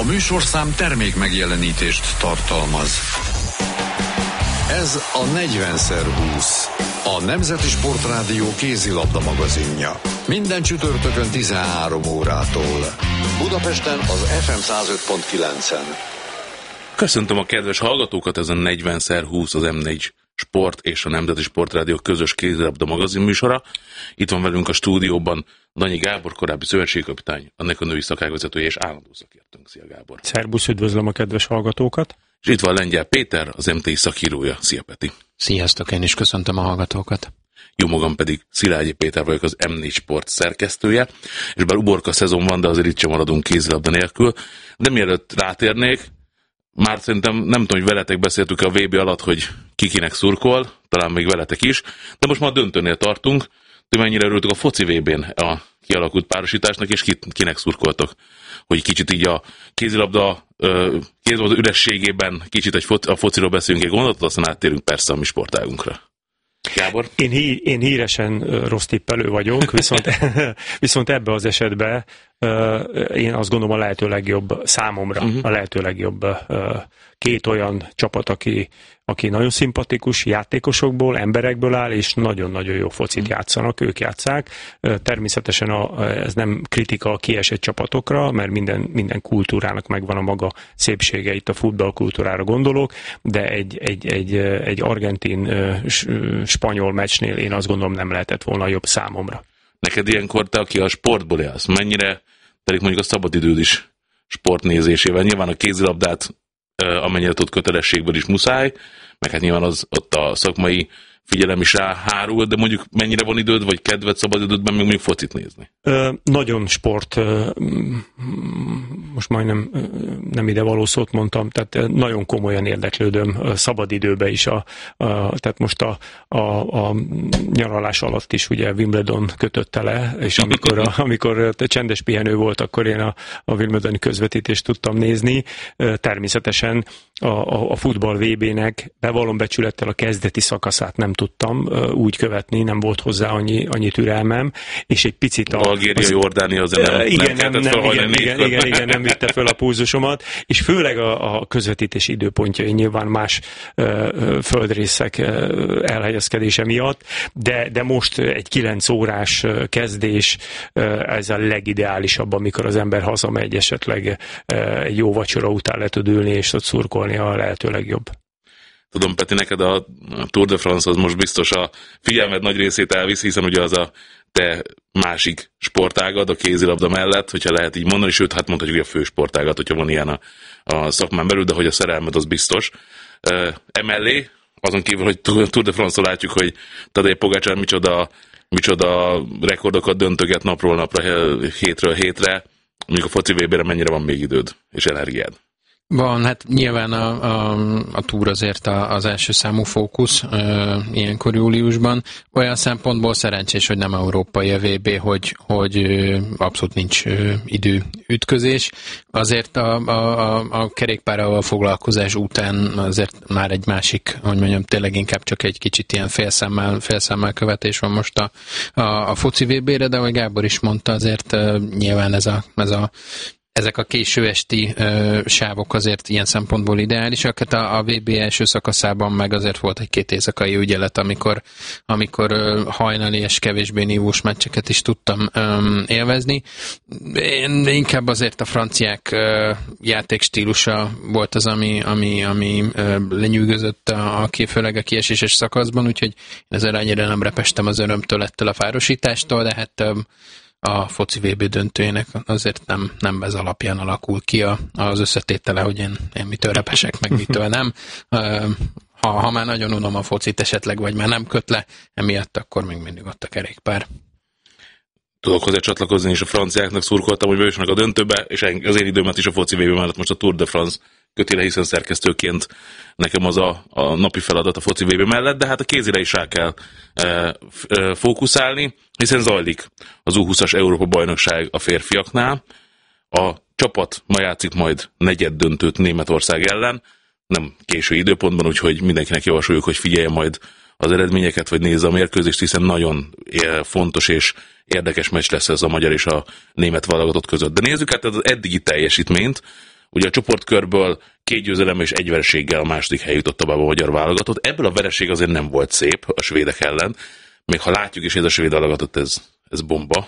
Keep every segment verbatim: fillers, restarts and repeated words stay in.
A műsorszám termék megjelenítést tartalmaz. Ez a negyven szer húsz, a Nemzeti Sportrádió kézilabda magazinja. Minden csütörtökön tizenhárom órától. Budapesten az ef em száz öt pont kilencen. Köszöntöm a kedves hallgatókat, ez a negyven szer húsz, az em négy Sport és a Nemzeti Sportrádió közös kézilabda magazin műsora. Itt van velünk a stúdióban Danyi Gábor, korábbi szövetségkapitány, annak a női szakágvezetője és állandó szakértőnk. Szia Gábor! Szerbusz, üdvözlöm a kedves hallgatókat! És itt van Lengyel Péter, az em té i szakírója. Szia Peti! Sziasztok, én is köszöntöm a hallgatókat! Jó magam pedig Szilágyi Péter vagyok, az em négy Sport szerkesztője, és bár uborka szezon van, de azért itt sem maradunk kézilabda nélkül. De mielőtt rátérnék, már szerintem nem tudom, hogy veletek beszéltük a vé bé alatt, hogy kikinek szurkol, talán még veletek is, de most már a döntőnél tartunk. Ti mennyire örültök a foci vé bén a kialakult párosításnak, és kinek szurkoltok? Hogy kicsit így a kézilabda, kézilabda ürességében kicsit egy foci, a fociról beszélünk egy gondolatot, aztán áttérünk persze a mi sportágunkra. Gábor? Én, hí, én híresen rossz tippelő vagyok, viszont, viszont ebbe az esetben én azt gondolom a lehető legjobb számomra, uh-huh. a lehető legjobb két olyan csapat, aki, aki nagyon szimpatikus játékosokból, emberekből áll, és nagyon-nagyon jó focit játszanak, ők játsszák. Természetesen a, ez nem kritika a kiesett csapatokra, mert minden, minden kultúrának megvan a maga szépsége, itt a futballkultúrára gondolok, de egy, egy, egy, egy argentin-spanyol meccsnél én azt gondolom nem lehetett volna jobb számomra. Neked ilyenkor te, aki a sportból élsz, mennyire telik mondjuk a szabadidőd is sportnézésével? Nyilván a kézilabdát amennyire tud kötelességből is muszáj, meg hát nyilván az, ott a szakmai figyelem is ráhárul, de mondjuk mennyire van időd, vagy kedved szabadidődben még mondjuk focit nézni? Ö, nagyon sport, most majdnem nem ide való szót mondtam, tehát nagyon komolyan érdeklődöm szabadidőben is, a, a, tehát most a, a, a nyaralás alatt is ugye Wimbledon kötötte le, és amikor, a, amikor csendes pihenő volt, akkor én a, a Wimbledoni közvetítést tudtam nézni. Természetesen a, a, a futball vé bének bevallom becsülettel a kezdeti szakaszát nem tudtam úgy követni, nem volt hozzá annyi, annyi türelmem, és egy picit a... Algéria, Jordánia azért nem, igen, nem, nem, nem, igen, igen, igen, igen, nem vitte föl a pulzusomat, és főleg a, a közvetítési időpontjai nyilván más uh, földrészek uh, elhelyezkedése miatt, de, de most egy kilenc órás kezdés, uh, ez a legideálisabb, amikor az ember hazamegy, esetleg uh, egy jó vacsora után le tud ülni, és ott szurkolni a lehető legjobb. Tudom, Peti, neked a Tour de France az most biztos a figyelmed nagy részét elvisz, hiszen ugye az a te másik sportágad a kézilabda mellett, hogyha lehet így mondani, sőt, hát mondhatjuk, hogy a fő sportágad, hogyha van ilyen a, a szakmán belül, de hogy a szerelmed az biztos. Emellé, azon kívül, hogy Tour de France-on látjuk, hogy Tadej Pogačar micsoda, micsoda rekordokat döntöget napról napra, hétről hétre, mondjuk a foci vé bére mennyire van még időd és energiád? Van, hát nyilván a, a, a túr azért a, az első számú fókusz e, ilyenkor júliusban. Olyan szempontból szerencsés, hogy nem európai a vé bé, hogy, hogy abszolút nincs időütközés. Azért a, a, a kerékpárral foglalkozás után azért már egy másik, hogy mondjam, tényleg inkább csak egy kicsit ilyen félszemmel, félszemmel követés van most a, a, a foci vé bére, de ahogy Gábor is mondta, azért nyilván ez a, ez a ezek a késő esti ö, sávok azért ilyen szempontból ideálisak. Hát a, a vé bé első szakaszában meg azért volt egy-két éjszakai ügyelet, amikor, amikor ö, hajnali és kevésbé nívós meccseket is tudtam ö, élvezni. Én inkább azért a franciák ö, játékstílusa volt az, ami, ami, ami ö, lenyűgözött a, a főleg a kieséses szakaszban, úgyhogy én ezzel annyira nem repestem az örömtől ettől a párosítástól, de hát ö, a foci vé bé döntőjének azért nem, nem ez alapján alakul ki a, az összetétele, hogy én, én mitől repesek, meg mitől nem. Ha, ha már nagyon unom a focit esetleg, vagy már nem köt le, emiatt akkor még mindig ott a kerékpár. Tudok hozzá csatlakozni, és a franciáknak szurkoltam, hogy bejussanak a döntőbe, és az én időmet is a foci vé bé mellett most a Tour de France köti le, hiszen szerkesztőként nekem az a, a napi feladat a foci vé bé mellett, de hát a kézire is rá kell e, e, fókuszálni, hiszen zajlik az U húszas Európa-bajnokság a férfiaknál. A csapat ma játszik majd negyed döntőt Németország ellen, nem késő időpontban, úgyhogy mindenkinek javasoljuk, hogy figyelje majd az eredményeket, vagy nézze a mérkőzést, hiszen nagyon fontos és érdekes meccs lesz ez a magyar és a német válogatott között. De nézzük hát az eddigi teljesítményt. Ugye a csoportkörből két győzelem és egy vereséggel a második hely jutott tovább a magyar válogatott. Ebből a vereség azért nem volt szép a svédek ellen, még ha látjuk is, hogy ez a svéd válogatott, ez, ez bomba.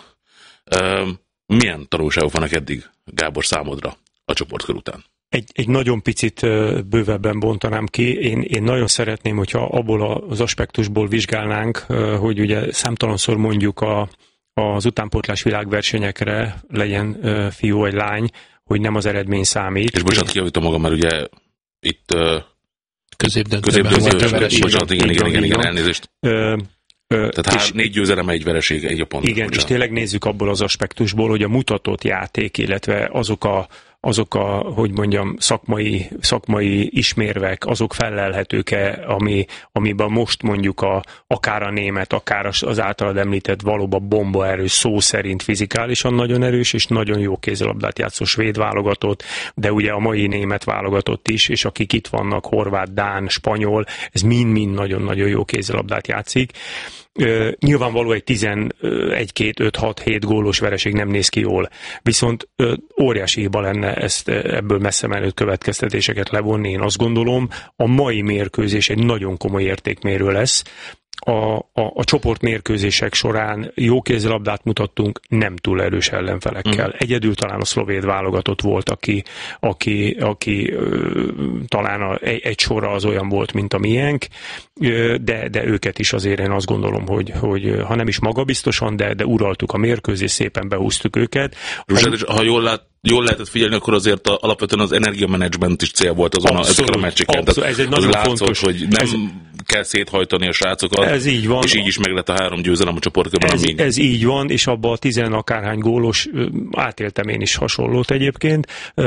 Milyen tanulságok vannak eddig, Gábor, számodra a csoportkör után? Egy, egy nagyon picit bővebben bontanám ki. Én, én nagyon szeretném, hogyha abból az aspektusból vizsgálnánk, hogy ugye számtalanszor mondjuk a, az utánpótlás világversenyekre, legyen fiú vagy lány, hogy nem az eredmény számít. És bocsánat, kijavítom magam, mert ugye itt középdöntőben középdöntőben, bocsánat, igen, igen, igen, igen, elnézést. Ö, ö, Tehát hár, négy győzelem, egy vereség, egy a pont. Igen, bocsánat. És tényleg nézzük abból az aspektusból, hogy a mutatott játék, illetve azok a azok a, hogy mondjam, szakmai, szakmai ismérvek, azok felelhetők-e, ami, amiben most mondjuk a, akár a német, akár az általad említett valóban bombaerős, szó szerint fizikálisan nagyon erős, és nagyon jó kézilabdát játszó svéd válogatott, de ugye a mai német válogatott is, és akik itt vannak, horvát, dán, spanyol, ez mind-mind nagyon-nagyon jó kézilabdát játszik. Uh, nyilvánvaló egy tizenegy, két, öt, hat, hét gólos vereség nem néz ki jól. Viszont uh, óriási hiba lenne ezt ebből messze menő következtetéseket levonni. Én azt gondolom, a mai mérkőzés egy nagyon komoly értékmérő lesz. A, a, a csoportmérkőzések során jó kézilabdát mutattunk, nem túl erős ellenfelekkel. Mm. Egyedül talán a szlovéd válogatott volt, aki, aki, aki ö, talán a, egy, egy sorra az olyan volt, mint a miénk, ö, de, de őket is azért én azt gondolom, hogy, hogy ha nem is magabiztosan, de, de uraltuk a mérkőzést, szépen behúztuk őket. Rúzsát, ha jól lát, Jól lehetett figyelni, akkor azért a, alapvetően az energiamenedzsment is cél volt azon abszolút, a, a meccseken. Ez egy nagyon látszott, fontos, hogy nem ez, kell széthajtani a srácokat, ez így van. És így is meg lett a három győzelem a csoportkörben. Ez, ez így van, és abban a tizenakárhány gólos, átéltem én is hasonlót egyébként,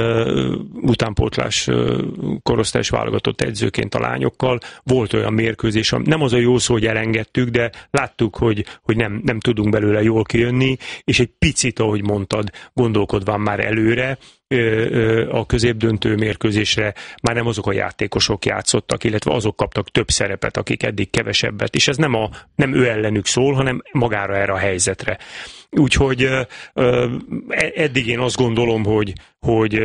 utánpótlás korosztályos válogatott edzőként a lányokkal. Volt olyan mérkőzés, nem az a jó szó, hogy elengedtük, de láttuk, hogy, hogy nem, nem tudunk belőle jól kijönni, és egy picit, ahogy mondtad, gondolkodván már elő a középdöntő mérkőzésre már nem azok a játékosok játszottak, illetve azok kaptak több szerepet, akik eddig kevesebbet, és ez nem, a, nem ő ellenük szól, hanem magára erre a helyzetre. Úgyhogy eddig én azt gondolom, hogy, hogy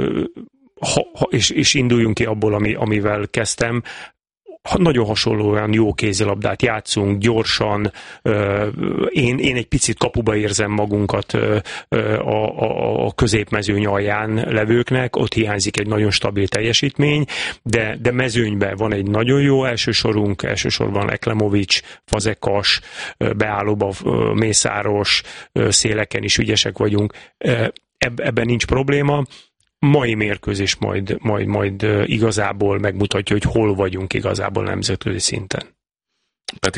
ha, ha, és, és induljunk ki abból, ami, amivel kezdtem, nagyon hasonlóan jó kézilabdát játszunk, gyorsan, én, én egy picit kapuba érzem magunkat a, a, a középmezőny alján levőknek, ott hiányzik egy nagyon stabil teljesítmény, de, de mezőnyben van egy nagyon jó elsősorunk, elsősorban Eklemovics, Fazekas, beállóba Mészáros, széleken is ügyesek vagyunk, ebben nincs probléma. Mai mérkőzés majd, majd, majd igazából megmutatja, hogy hol vagyunk igazából nemzetközi szinten. Peti?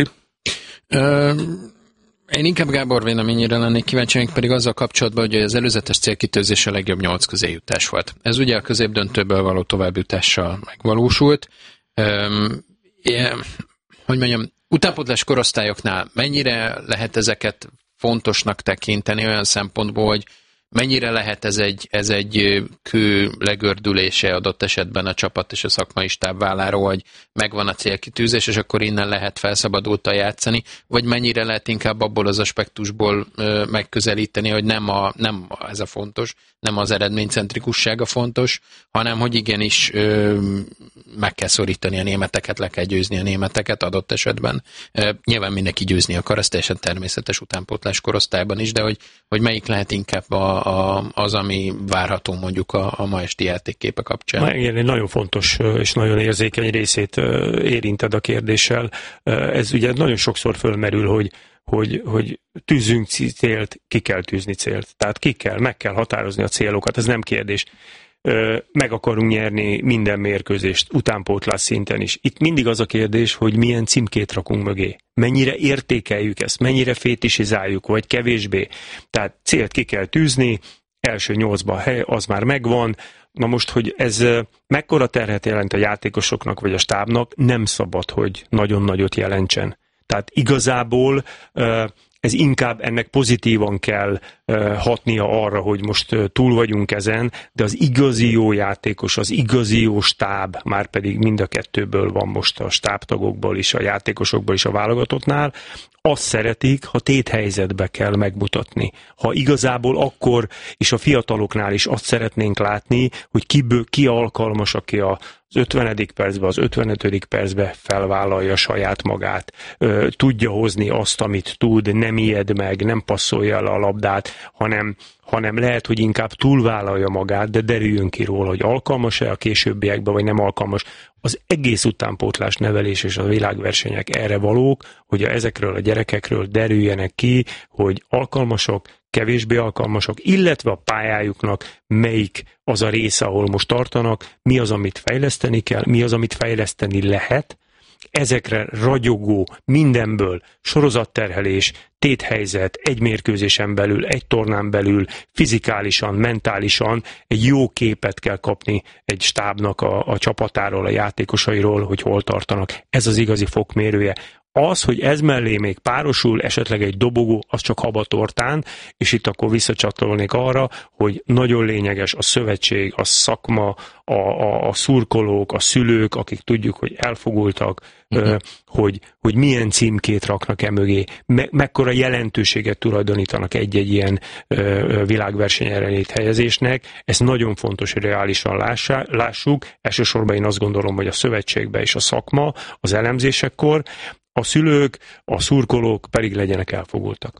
Ö, én inkább Gábor véleményére lennék kíváncsi, pedig azzal kapcsolatban, hogy az előzetes célkitűzés a legjobb nyolc közé jutás volt. Ez ugye a középdöntőből való továbbjutással megvalósult. Ö, ilyen, hogy mondjam, utánpótlás korosztályoknál mennyire lehet ezeket fontosnak tekinteni olyan szempontból, hogy mennyire lehet ez egy, ez egy kő legördülése adott esetben a csapat és a szakmai stáb válláról, hogy megvan a célkitűzés, és akkor innen lehet felszabadultan játszani, vagy mennyire lehet inkább abból az aspektusból ö, megközelíteni, hogy nem, a, nem ez a fontos, nem az eredménycentrikussága fontos, hanem hogy igenis ö, meg kell szorítani a németeket, le kell győzni a németeket adott esetben. Ö, nyilván mindenki győzni akar, ez teljesen természetes utánpótlás korosztályban is, de hogy, hogy melyik lehet inkább a A, az, ami várható mondjuk a, a ma esti játékképe kapcsán. Na, igen, egy nagyon fontos és nagyon érzékeny részét érinted a kérdéssel. Ez ugye nagyon sokszor fölmerül, hogy, hogy, hogy tűzünk célt, ki kell tűzni célt. Tehát ki kell, meg kell határozni a célokat, ez nem kérdés. Meg akarunk nyerni minden mérkőzést, utánpótlás szinten is. Itt mindig az a kérdés, hogy milyen címkét rakunk mögé. Mennyire értékeljük ezt, mennyire fétisizáljuk, vagy kevésbé. Tehát célt ki kell tűzni, első nyolcban hely, az már megvan. Na most, hogy ez mekkora terhet jelent a játékosoknak, vagy a stábnak, nem szabad, hogy nagyon nagyot jelentsen. Tehát igazából ez inkább ennek pozitívan kell hatnia arra, hogy most túl vagyunk ezen, de az igazi jó játékos, az igazi jó stáb, már pedig mind a kettőből van most a stábtagokból is, a játékosokból is a válogatottnál, azt szeretik, ha téthelyzetbe kell megmutatni. Ha igazából akkor, és a fiataloknál is azt szeretnénk látni, hogy kiből, ki alkalmas, aki az ötvenedik percben, az ötvenötödik percben felvállalja saját magát, tudja hozni azt, amit tud, nem ijed meg, nem passzolja el a labdát, hanem, hanem lehet, hogy inkább túlvállalja magát, de derüljön ki róla, hogy alkalmas-e a későbbiekben, vagy nem alkalmas. Az egész utánpótlás nevelés és a világversenyek erre valók, hogy ezekről a gyerekekről derüljenek ki, hogy alkalmasok, kevésbé alkalmasok, illetve a pályájuknak melyik az a része, ahol most tartanak, mi az, amit fejleszteni kell, mi az, amit fejleszteni lehet. Ezekre ragyogó, mindenből sorozatterhelés, téthelyzet, egy mérkőzésen belül, egy tornán belül, fizikálisan, mentálisan egy jó képet kell kapni egy stábnak a, a csapatáról, a játékosairól, hogy hol tartanak. Ez az igazi fokmérője. Az, hogy ez mellé még párosul esetleg egy dobogó, az csak habatortán, és itt akkor visszacsatolnék arra, hogy nagyon lényeges a szövetség, a szakma, a, a, a szurkolók, a szülők, akik tudjuk, hogy elfogultak, uh-huh. ö, hogy, hogy milyen címkét raknak e mögé, me, mekkora jelentőséget tulajdonítanak egy-egy ilyen ö, világverseny ellenét helyezésnek. Ez nagyon fontos, hogy reálisan lássá, lássuk. Elsősorban én azt gondolom, hogy a szövetségbe és a szakma az elemzésekkor, a szülők, a szurkolók pedig legyenek elfogultak.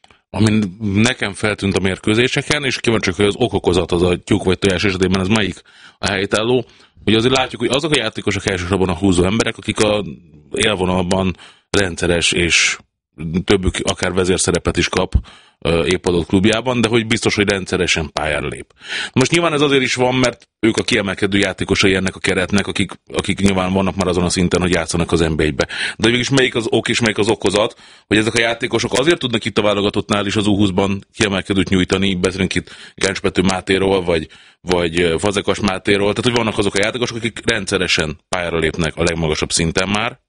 Ami nekem feltűnt a mérkőzéseken, és kíváncsiak, hogy az okokozat, az a tyúk vagy tojás esetében az melyik a helytálló, hogy azért látjuk, hogy azok a játékosok elsősorban a húzó emberek, akik a élvonalban rendszeres és többük akár vezérszerepet is kap épp adott klubjában, de hogy biztos, hogy rendszeresen pályára lép. Most nyilván ez azért is van, mert ők a kiemelkedő játékosai ennek a keretnek, akik, akik nyilván vannak már azon a szinten, hogy játszanak az en bé egybe. De végülis melyik az ok és melyik az okozat, hogy ezek a játékosok azért tudnak itt a válogatottnál is az U húszban kiemelkedőt nyújtani, beszélünk itt Gáncs-Pető Mátéról, vagy, vagy Fazekas Mátéról, tehát hogy vannak azok a játékosok, akik rendszeresen pályára lépnek a legmagasabb szinten már,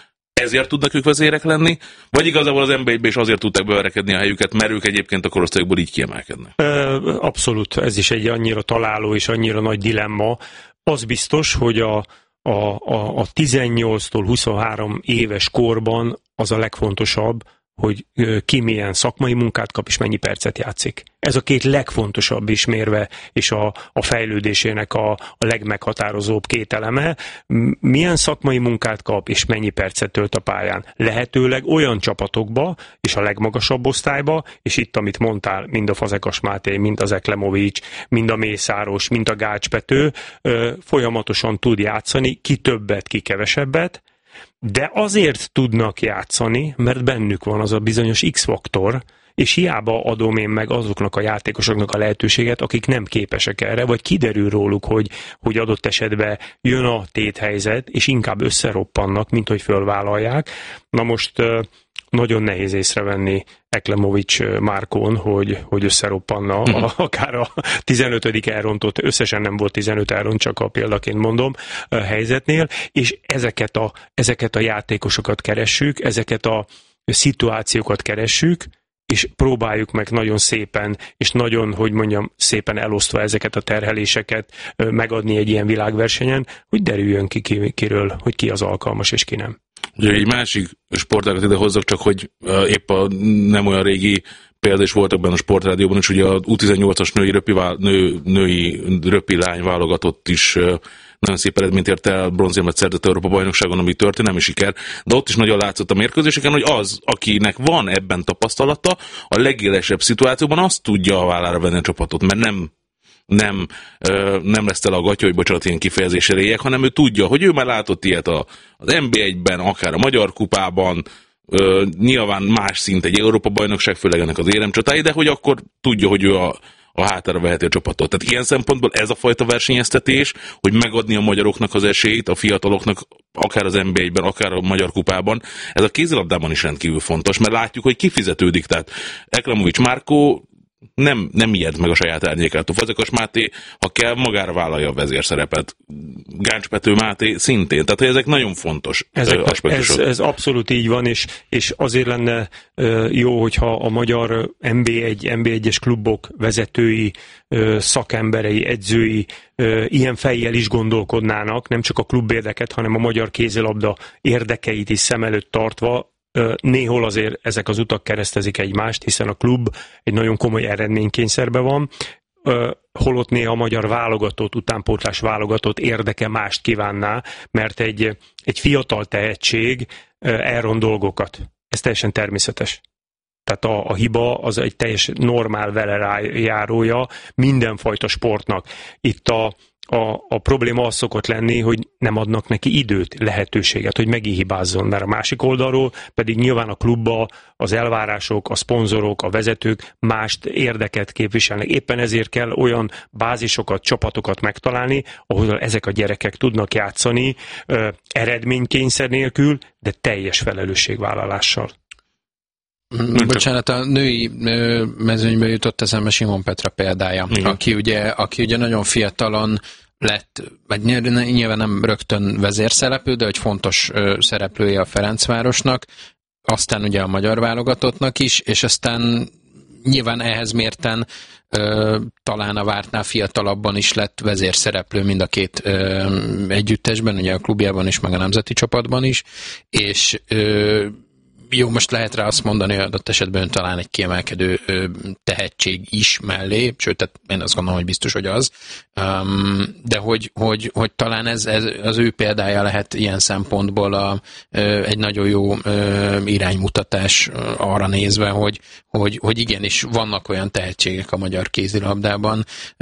ezért tudnak ők vezérek lenni, vagy igazából az en bé egyben is azért tudták beverekedni a helyüket, mert ők egyébként a korosztályokból így kiemelkednek? Abszolút, ez is egy annyira találó és annyira nagy dilemma. Az biztos, hogy a, a, a, a tizennyolctól huszonhárom éves korban az a legfontosabb, hogy ki milyen szakmai munkát kap, és mennyi percet játszik. Ez a két legfontosabb ismérve, és a, a fejlődésének a, a legmeghatározóbb két eleme. Milyen szakmai munkát kap, és mennyi percet tölt a pályán. Lehetőleg olyan csapatokba, és a legmagasabb osztályba, és itt, amit mondtál, mind a Fazekas Máté, mind az Eklemovics, mind a Mészáros, mind a Gács-Pető, folyamatosan tud játszani, ki többet, ki kevesebbet, de azért tudnak játszani, mert bennük van az a bizonyos X-faktor, és hiába adom én meg azoknak a játékosoknak a lehetőséget, akik nem képesek erre, vagy kiderül róluk, hogy, hogy adott esetben jön a téthelyzet, és inkább összeroppannak, mint hogy fölvállalják. Na most nagyon nehéz észrevenni Eklemovics Márkón, hogy, hogy összeroppanna, uh-huh. a, akár a tizenötödik elrontott, összesen nem volt tizenöt elront, csak a példaként mondom, a helyzetnél, és ezeket a, ezeket a játékosokat keressük, ezeket a szituációkat keressük, és próbáljuk meg nagyon szépen, és nagyon, hogy mondjam, szépen elosztva ezeket a terheléseket megadni egy ilyen világversenyen, hogy derüljön ki, ki kiről, hogy ki az alkalmas, és ki nem. Ugye egy másik sportágat ide hozzak, csak hogy uh, épp a nem olyan régi példa is voltak benne a Sportrádióban, és ugye a U tizennyolcas női, röpi, nő, női röpi lány válogatott is uh, nagyon szép eredményt ért el, bronzérmet szerzett Európa bajnokságon, ami történelmi siker, de ott is nagyon látszott a mérkőzéseken, hogy az, akinek van ebben tapasztalata, a legélesebb szituációban azt tudja a vállára venni a csapatot, mert nem nem, nem lesz el a gatya, hogy bocsánat, ilyen kifejezésre éljek, hanem ő tudja, hogy ő már látott ilyet az en bé egyben, akár a Magyar Kupában, nyilván más szint egy Európa-bajnokság, főleg ennek az éremcsatái, de hogy akkor tudja, hogy ő a, a hátára veheti a csapatot. Tehát ilyen szempontból ez a fajta versenyeztetés, hogy megadni a magyaroknak az esélyt, a fiataloknak, akár az en bé egyben, akár a Magyar Kupában, ez a kézilabdában is rendkívül fontos, mert látjuk, hogy kifizetődik. Tehát Eklemovics Márkó nem, nem ijed meg a saját árnyékától. Fazekas Máté, ha kell, magára vállalja a vezérszerepet. Gáncs Pető Máté szintén. Tehát, hogy ezek nagyon fontos ezek, aspektusok. Ez, ez abszolút így van, és, és azért lenne jó, hogyha a magyar en bé egy, en bé egyes klubok vezetői, szakemberei, edzői ilyen fejjel is gondolkodnának, nem csak a klubérdeket, hanem a magyar kézilabda érdekeit is szem előtt tartva. Néhol azért ezek az utak keresztezik egymást, hiszen a klub egy nagyon komoly eredménykényszerben van, holott néha a magyar válogatott, utánpótlás válogatott érdeke mást kívánná, mert egy, egy fiatal tehetség elront dolgokat. Ez teljesen természetes. Tehát a, a hiba az egy teljes normál velejárója mindenfajta sportnak. Itt a A, a probléma az szokott lenni, hogy nem adnak neki időt, lehetőséget, hogy megihibázzon, mert a másik oldalról pedig nyilván a klubba az elvárások, a szponzorok, a vezetők mást érdeket képviselnek. Éppen ezért kell olyan bázisokat, csapatokat megtalálni, ahol ezek a gyerekek tudnak játszani ö, eredménykényszer nélkül, de teljes felelősségvállalással. Bocsánat, a női mezőnyből jutott eszembe Simon Petra példája, aki ugye, aki ugye nagyon fiatalon lett, vagy nyilván nem rögtön vezérszereplő, de egy fontos szereplője a Ferencvárosnak, aztán ugye a magyar válogatottnak is, és aztán nyilván ehhez mérten ö, talán a vártnál fiatalabban is lett vezérszereplő mind a két ö, együttesben, ugye a klubjában is, meg a nemzeti csapatban is, és ö, jó, most lehet rá azt mondani, hogy adott esetben talán egy kiemelkedő tehetség is mellé, sőt, tehát én azt gondolom, hogy biztos, hogy az, de hogy, hogy, hogy talán ez, ez az ő példája lehet ilyen szempontból a, egy nagyon jó iránymutatás arra nézve, hogy, hogy, hogy igenis vannak olyan tehetségek a magyar kézilabdában,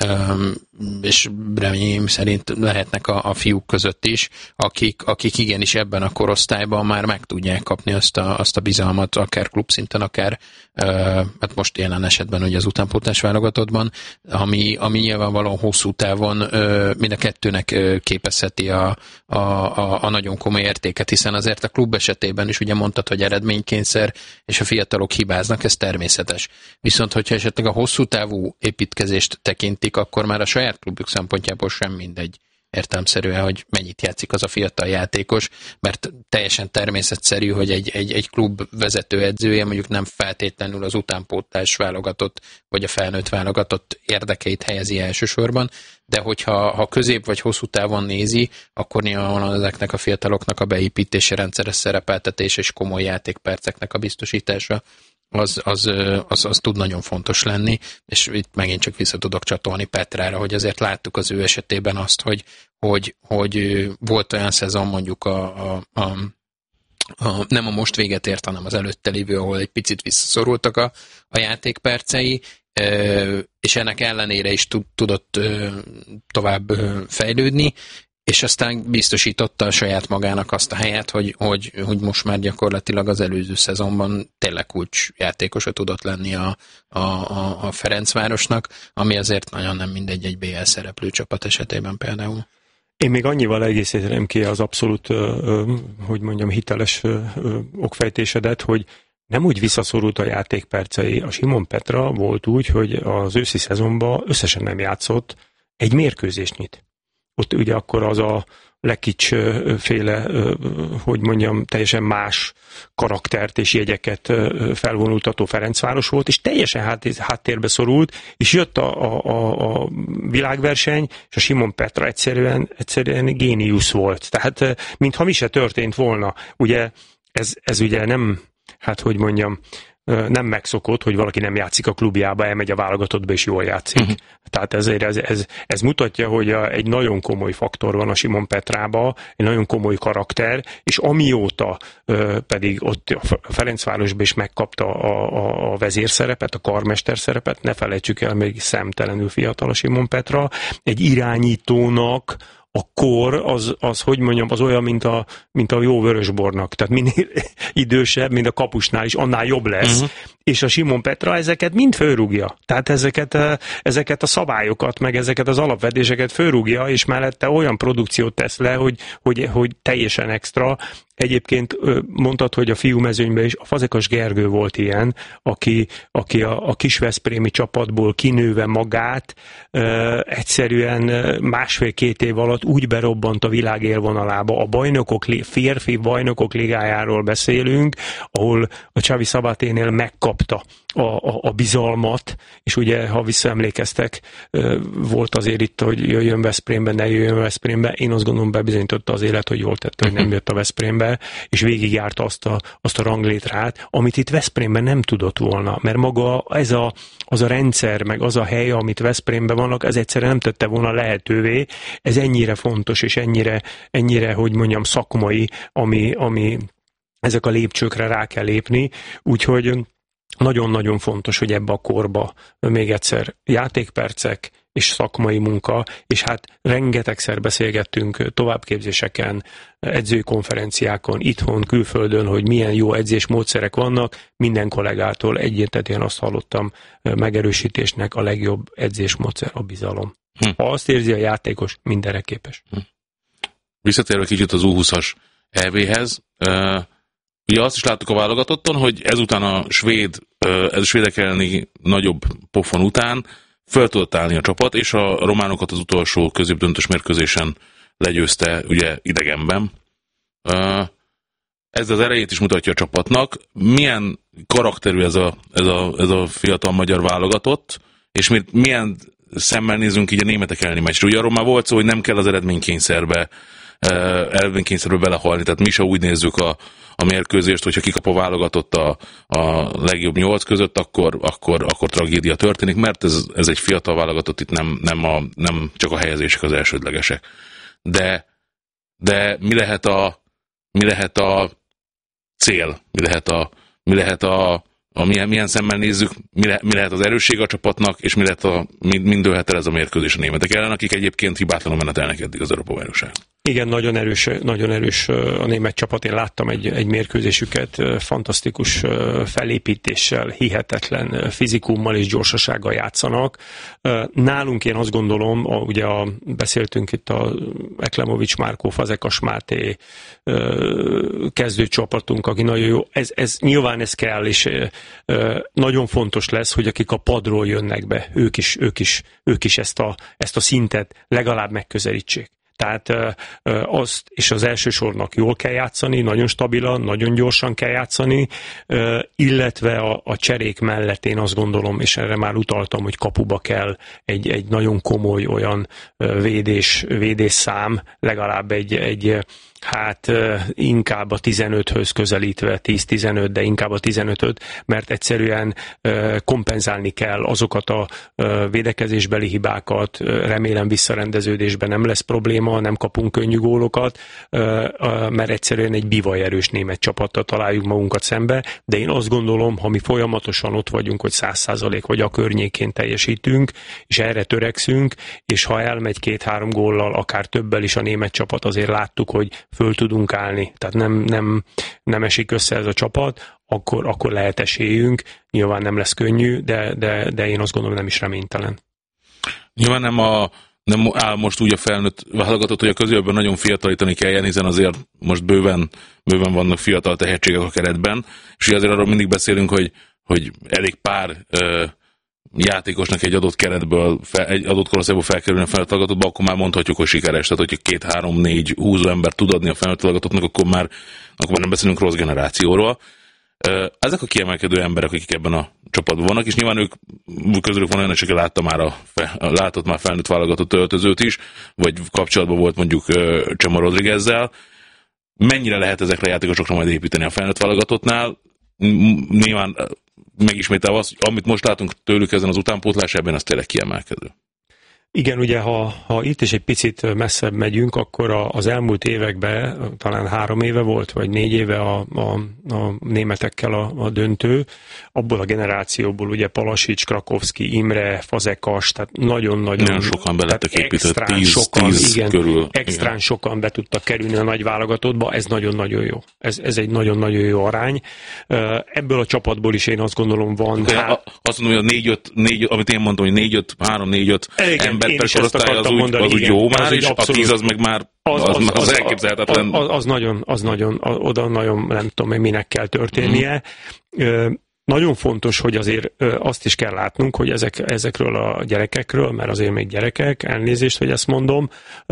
és reményeim szerint lehetnek a, a fiúk között is, akik, akik igenis ebben a korosztályban már meg tudják kapni azt a, azt a bizalmat, akár klubszinten, akár hát most jelen esetben ugye az utánpótlás válogatottban, ami, ami nyilvánvalóan hosszú távon mind a kettőnek képezheti a, a, a, a nagyon komoly értéket, hiszen azért a klub esetében is ugye mondtad, hogy eredménykényszer, és a fiatalok hibáznak, ez természetes. Viszont, hogyha esetleg a hosszú távú építkezést tekintik, akkor már a saját klubjuk szempontjából sem mindegy értelemszerűen, hogy mennyit játszik az a fiatal játékos, mert teljesen természetszerű, hogy egy, egy, egy klub vezetőedzője mondjuk nem feltétlenül az utánpótlás válogatott, vagy a felnőtt válogatott érdekeit helyezi elsősorban, de hogyha ha közép vagy hosszú távon nézi, akkor nyilvánvalóan ezeknek a fiataloknak a beépítése, rendszeres szerepeltetése és komoly játékperceknek a biztosítása, Az, az, az, az tud nagyon fontos lenni, és itt megint csak vissza tudok csatolni Petrára, hogy azért láttuk az ő esetében azt, hogy, hogy, hogy volt olyan szezon mondjuk a, a, a, a, nem a most véget ért, hanem az előtte lévő, ahol egy picit visszaszorultak a, a játékpercei, és ennek ellenére is tudott tovább fejlődni, és aztán biztosította a saját magának azt a helyet, hogy, hogy, hogy most már gyakorlatilag az előző szezonban tényleg kulcsjátékosa tudott lenni a, a, a Ferencvárosnak, ami azért nagyon nem mindegy egy bé el szereplő csapat esetében például. Én még annyival egészíteném ki az abszolút, hogy mondjam, hiteles okfejtésedet, hogy nem úgy visszaszorult a játékpercei. A Simon Petra volt úgy, hogy az őszi szezonban összesen nem játszott egy mérkőzésnyit. Ott ugye akkor az a Lekics féle, hogy mondjam, teljesen más karaktert és jegyeket felvonultató Ferencváros volt, és teljesen háttérbe szorult, és jött a, a, a világverseny, és a Simon Petra egyszerűen, egyszerűen géniusz volt. Tehát, mintha mi se történt volna. Ugye ez, ez ugye nem, hát hogy mondjam, nem megszokott, hogy valaki nem játszik a klubjába, elmegy a válogatottba és jól játszik. Uh-huh. Tehát ezért ez, ez, ez mutatja, hogy a, egy nagyon komoly faktor van a Simon Petrába, egy nagyon komoly karakter, és amióta ö, pedig ott a Ferencvárosban is megkapta a, a, a vezérszerepet, a karmester szerepet, ne felejtsük el, még szemtelenül fiatal a Simon Petra, egy irányítónak a kor az, az, hogy mondjam, az olyan, mint a, mint a jó vörösbornak. Tehát minél idősebb, mint a kapusnál is, annál jobb lesz. Uh-huh. És a Simon Petra ezeket mind fölrúgja. Tehát ezeket, ezeket a szabályokat, meg ezeket az alapvetéseket fölrúgja, és mellette olyan produkciót tesz le, hogy, hogy, hogy teljesen extra, Egyébként mondtad, hogy a fiúmezőnyben is a Fazekas Gergő volt ilyen, aki, aki a, a kisveszprémi csapatból kinőve magát ö, egyszerűen másfél-két év alatt úgy berobbant a világ élvonalába. A bajnokok, férfi bajnokok ligájáról beszélünk, ahol a Xavi Sabaténél megkapta a, a, a bizalmat, és ugye, ha visszaemlékeztek, volt azért itt, hogy jöjjön Veszprémbe, ne jöjjön Veszprémbe. Én azt gondolom, bebizonyította az élet, hogy jól tette, hogy nem jött a Veszprémbe, és végigjárta azt a, azt a ranglétrát, amit itt Veszprémben nem tudott volna, mert maga ez a, az a rendszer, meg az a hely, amit Veszprémben vannak, ez egyszerűen nem tette volna lehetővé. Ez ennyire fontos, és ennyire, ennyire hogy mondjam, szakmai, ami, ami ezek a lépcsőkre rá kell lépni, úgyhogy nagyon-nagyon fontos, hogy ebbe a korba még egyszer játékpercek és szakmai munka, és hát rengetegszer beszélgettünk továbbképzéseken, edzői konferenciákon, itthon, külföldön, hogy milyen jó edzésmódszerek vannak. Minden kollégától egyértelműen azt hallottam megerősítésnek, a legjobb edzésmódszer a bizalom. Hm. Ha azt érzi a játékos, mindenre képes. Hm. Visszatérve kicsit az U húszas é béhez, uh... ugye azt is láttuk a válogatotton, hogy ezután a svéd, ez a svédek elleni nagyobb pofon után föl tudott állni a csapat, és a románokat az utolsó középdöntős mérkőzésen legyőzte ugye idegenben. Ez az erejét is mutatja a csapatnak. Milyen karakterű ez a, ez a, ez a fiatal magyar válogatott, és milyen szemmel nézünk így a németek elleni meccsre. Ugye arról már volt szó, hogy nem kell az eredménykényszerbe eredménykényszerbe belehalni, tehát mi se úgy nézzük a, a mérkőzést, hogyha kikap a válogatott a, a legjobb nyolc között, akkor, akkor, akkor tragédia történik, mert ez, ez egy fiatal válogatott, itt nem, nem, a, nem csak a helyezések az elsődlegesek. De, de mi lehet a, mi lehet a cél, mi lehet a, mi lehet a, a milyen, milyen szemmel nézzük, mi, le, mi lehet az erősség a csapatnak, és mi lehet a, mind dőlhet el ez a mérkőzés a németek ellen, akik egyébként hibátlanul menetelnek eddig az Európa-bajnokság. Igen, nagyon erős, nagyon erős a német csapat. Én láttam egy, egy mérkőzésüket, fantasztikus felépítéssel, hihetetlen fizikummal és gyorsasággal játszanak. Nálunk én azt gondolom, a, ugye a, beszéltünk itt a Eklemovics Márkó, Fazekas Máté kezdőcsapatunk, aki nagyon jó. Ez, ez, nyilván ez kell, és nagyon fontos lesz, hogy akik a padról jönnek be, ők is, ők is, ők is ezt, a, ezt a szintet legalább megközelítsék. Tehát azt és az első sornak jól kell játszani, nagyon stabilan, nagyon gyorsan kell játszani, illetve a, a cserék mellett én azt gondolom, és erre már utaltam, hogy kapuba kell egy, egy nagyon komoly olyan védés, védésszám, legalább egy, egy hát inkább a tizenöthöz közelítve, tíz-tizenöt, de inkább a tizenötöt, mert egyszerűen kompenzálni kell azokat a védekezésbeli hibákat, remélem visszarendeződésben nem lesz probléma, nem kapunk könnyű gólokat, mert egyszerűen egy bivajerős német csapattal találjuk magunkat szembe, de én azt gondolom, ha mi folyamatosan ott vagyunk, hogy száz százalék vagy a környékén teljesítünk, és erre törekszünk, és ha elmegy két-három góllal, akár többel is a német csapat, azért láttuk, hogy föl tudunk állni, tehát nem, nem, nem esik össze ez a csapat, akkor, akkor lehet esélyünk, nyilván nem lesz könnyű, de, de, de én azt gondolom, nem is reménytelen. Nyilván nem, a, nem áll most úgy a felnőtt válogatott, hogy a közelben nagyon fiatalítani kelljen, hiszen azért most bőven, bőven vannak fiatal tehetségek a keretben, és azért arról mindig beszélünk, hogy, hogy elég pár ö, játékosnak egy adott keretből, fel, egy adott korosztályból felkerülni a felnőtt válogatottba, akkor már mondhatjuk, hogy sikeres. Tehát, hogyha két-három-négy húzó ember tud adni a felnőtt válogatottnak, akkor már, akkor már nem beszélünk rossz generációról. Ezek a kiemelkedő emberek, akik ebben a csapatban vannak, és nyilván ők közülük van olyan, aki látta már a, látott már felnőtt válogatott öltözőt is, vagy kapcsolatban volt mondjuk Csema Rodriguezzel. Mennyire lehet ezekre a játékosokra majd építeni a felnőtt válogatottnál? Nyilván megismételve az, amit most látunk tőlük ezen az utánpótlás, ebben az tényleg kiemelkedő. Igen, ugye ha, ha itt is egy picit messzebb megyünk, akkor a, az elmúlt években, talán három éve volt, vagy négy éve a, a, a németekkel a, a döntő, abból a generációból ugye Palasics, Krakowski, Imre, Fazekas, tehát nagyon-nagyon... Nagyon sokan belettek épített, tíz, sokan, tíz igen, körül. Extrán igen. sokan be tudtak kerülni a nagy válogatottba, ez nagyon-nagyon jó. Ez, ez egy nagyon-nagyon jó arány. Ebből a csapatból is én azt gondolom van... Hát, azt mondom, hogy a négy-öt, négy, amit én mondtam, hogy négy-öt, három-négy-öt ember ember per korosztály az, úgy, az úgy jó már, és a tíz az meg már az, az, az, az, az elképzelhetetlen. Az, az nagyon, az nagyon, oda nagyon nem tudom, minek kell történnie. Mm. Nagyon fontos, hogy azért azt is kell látnunk, hogy ezek, ezekről a gyerekekről, mert azért még gyerekek, elnézést, hogy ezt mondom,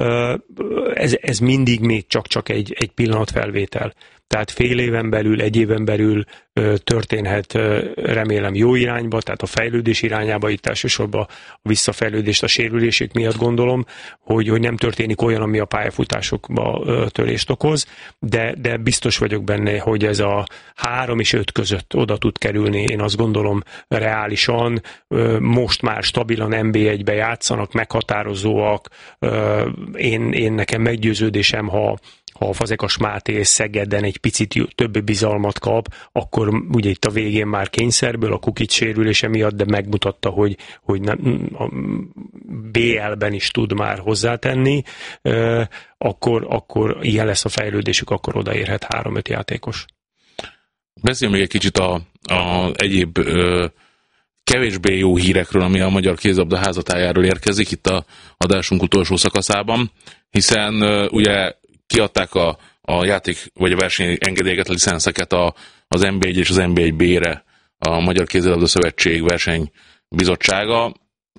ez, ez mindig még csak-csak egy, egy pillanatfelvétel. Tehát fél éven belül, egy éven belül történhet, remélem, jó irányba, tehát a fejlődés irányába, itt elsősorban a visszafejlődést a sérülések miatt gondolom, hogy, hogy nem történik olyan, ami a pályafutásokba törést okoz, de, de biztos vagyok benne, hogy ez a három és öt között oda tud kerülni, én azt gondolom reálisan, most már stabilan en bé egybe játszanak, meghatározóak, én, én nekem meggyőződésem, ha ha a Fazekas Máté Szegeden egy picit több bizalmat kap, akkor ugye itt a végén már kényszerből, a Kukic sérülése miatt, de megmutatta, hogy, hogy a bé el-ben is tud már hozzátenni, akkor, akkor ilyen lesz a fejlődésük, akkor odaérhet három-öt játékos. Beszéljünk még egy kicsit a, a egyéb ö, kevésbé jó hírekről, ami a Magyar Kézilabda házatájáról érkezik itt a adásunk utolsó szakaszában, hiszen ö, ugye kiadták a, a játék vagy a verseny engedélyeket, a licenszeket a, az en bé egy és az en bé egy bé-re a Magyar Kézilabda Szövetség versenybizottsága,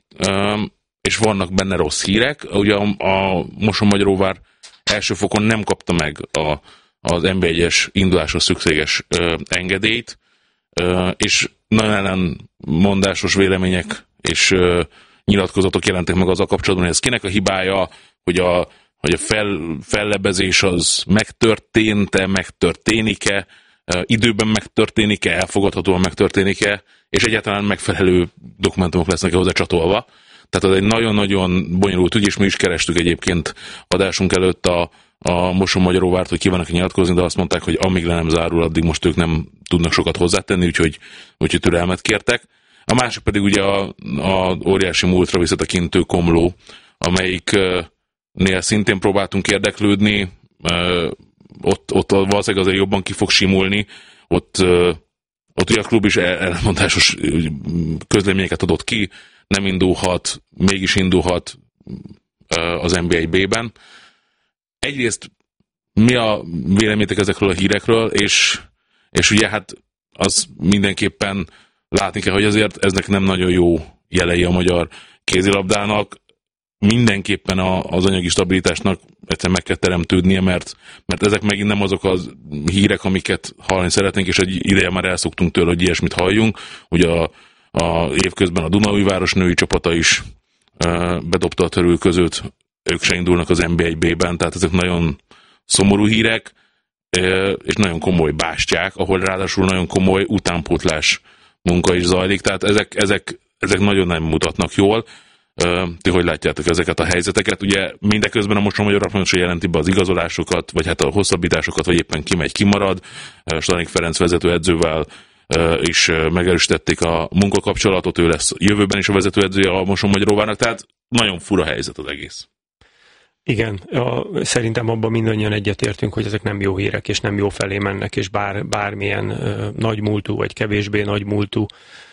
és vannak benne rossz hírek. Ugye a, a Mosonmagyaróvár első fokon nem kapta meg a, az en bé egyes indulásra szükséges ö, engedélyt, ö, és nagyon ellenmondásos vélemények és ö, nyilatkozatok jelentek meg azzal kapcsolatban, hogy ez kinek a hibája, hogy a hogy a fel, fellebezés az megtörtént-e, megtörténik-e, időben megtörténik-e, elfogadhatóan megtörténik-e, és egyáltalán megfelelő dokumentumok lesznek hozzá csatolva. Tehát ez egy nagyon-nagyon bonyolult ügy, és mi is kerestük egyébként adásunk előtt a, a Mosonmagyaróvárt, hogy kívánnak nyilatkozni, de azt mondták, hogy amíg le nem zárul, addig most ők nem tudnak sokat hozzátenni, úgyhogy, úgyhogy türelmet kértek. A másik pedig ugye a, a óriási múltra visszatekintő Komló, amelyik nél szintén próbáltunk érdeklődni, ott, ott valószínűleg azért jobban ki fog simulni, ott, ott ugye a klub is elmondásos közleményeket adott ki, nem indulhat, mégis indulhat az en bé egy bé-ben. Egyrészt mi a véleményetek ezekről a hírekről, és, és ugye hát az mindenképpen látni kell, hogy azért eznek nem nagyon jó jelei a magyar kézilabdának, mindenképpen az anyagi stabilitásnak egyszerűen meg kell teremtődnie, mert, mert ezek megint nem azok a hírek, amiket hallani szeretnénk, és egy ideje már elszoktunk tőle, hogy ilyesmit halljunk. Ugye a, a évközben a Dunaújváros női csapata is e, bedobta a törülközőt, ők se indulnak az en bé egy bé-ben, tehát ezek nagyon szomorú hírek, e, és nagyon komoly bástyák, ahol ráadásul nagyon komoly utánpótlás munka is zajlik, tehát ezek, ezek, ezek nagyon nem mutatnak jól. Ti hogy látjátok ezeket a helyzeteket? Ugye mindeközben a Mosonmagyaróvár folyamatosan jelenti be az igazolásokat, vagy hát a hosszabbításokat, vagy éppen kimegy, kimarad. Stanik Ferenc vezetőedzővel is megerősítették a munkakapcsolatot, ő lesz jövőben is a vezetőedzője a Mosonmagyaróvárnak, tehát nagyon fura helyzet az egész. Igen, a, szerintem abban mindannyian egyetértünk, hogy ezek nem jó hírek, és nem jó felé mennek, és bár, bármilyen uh, nagy múltú, vagy kevésbé nagy múltú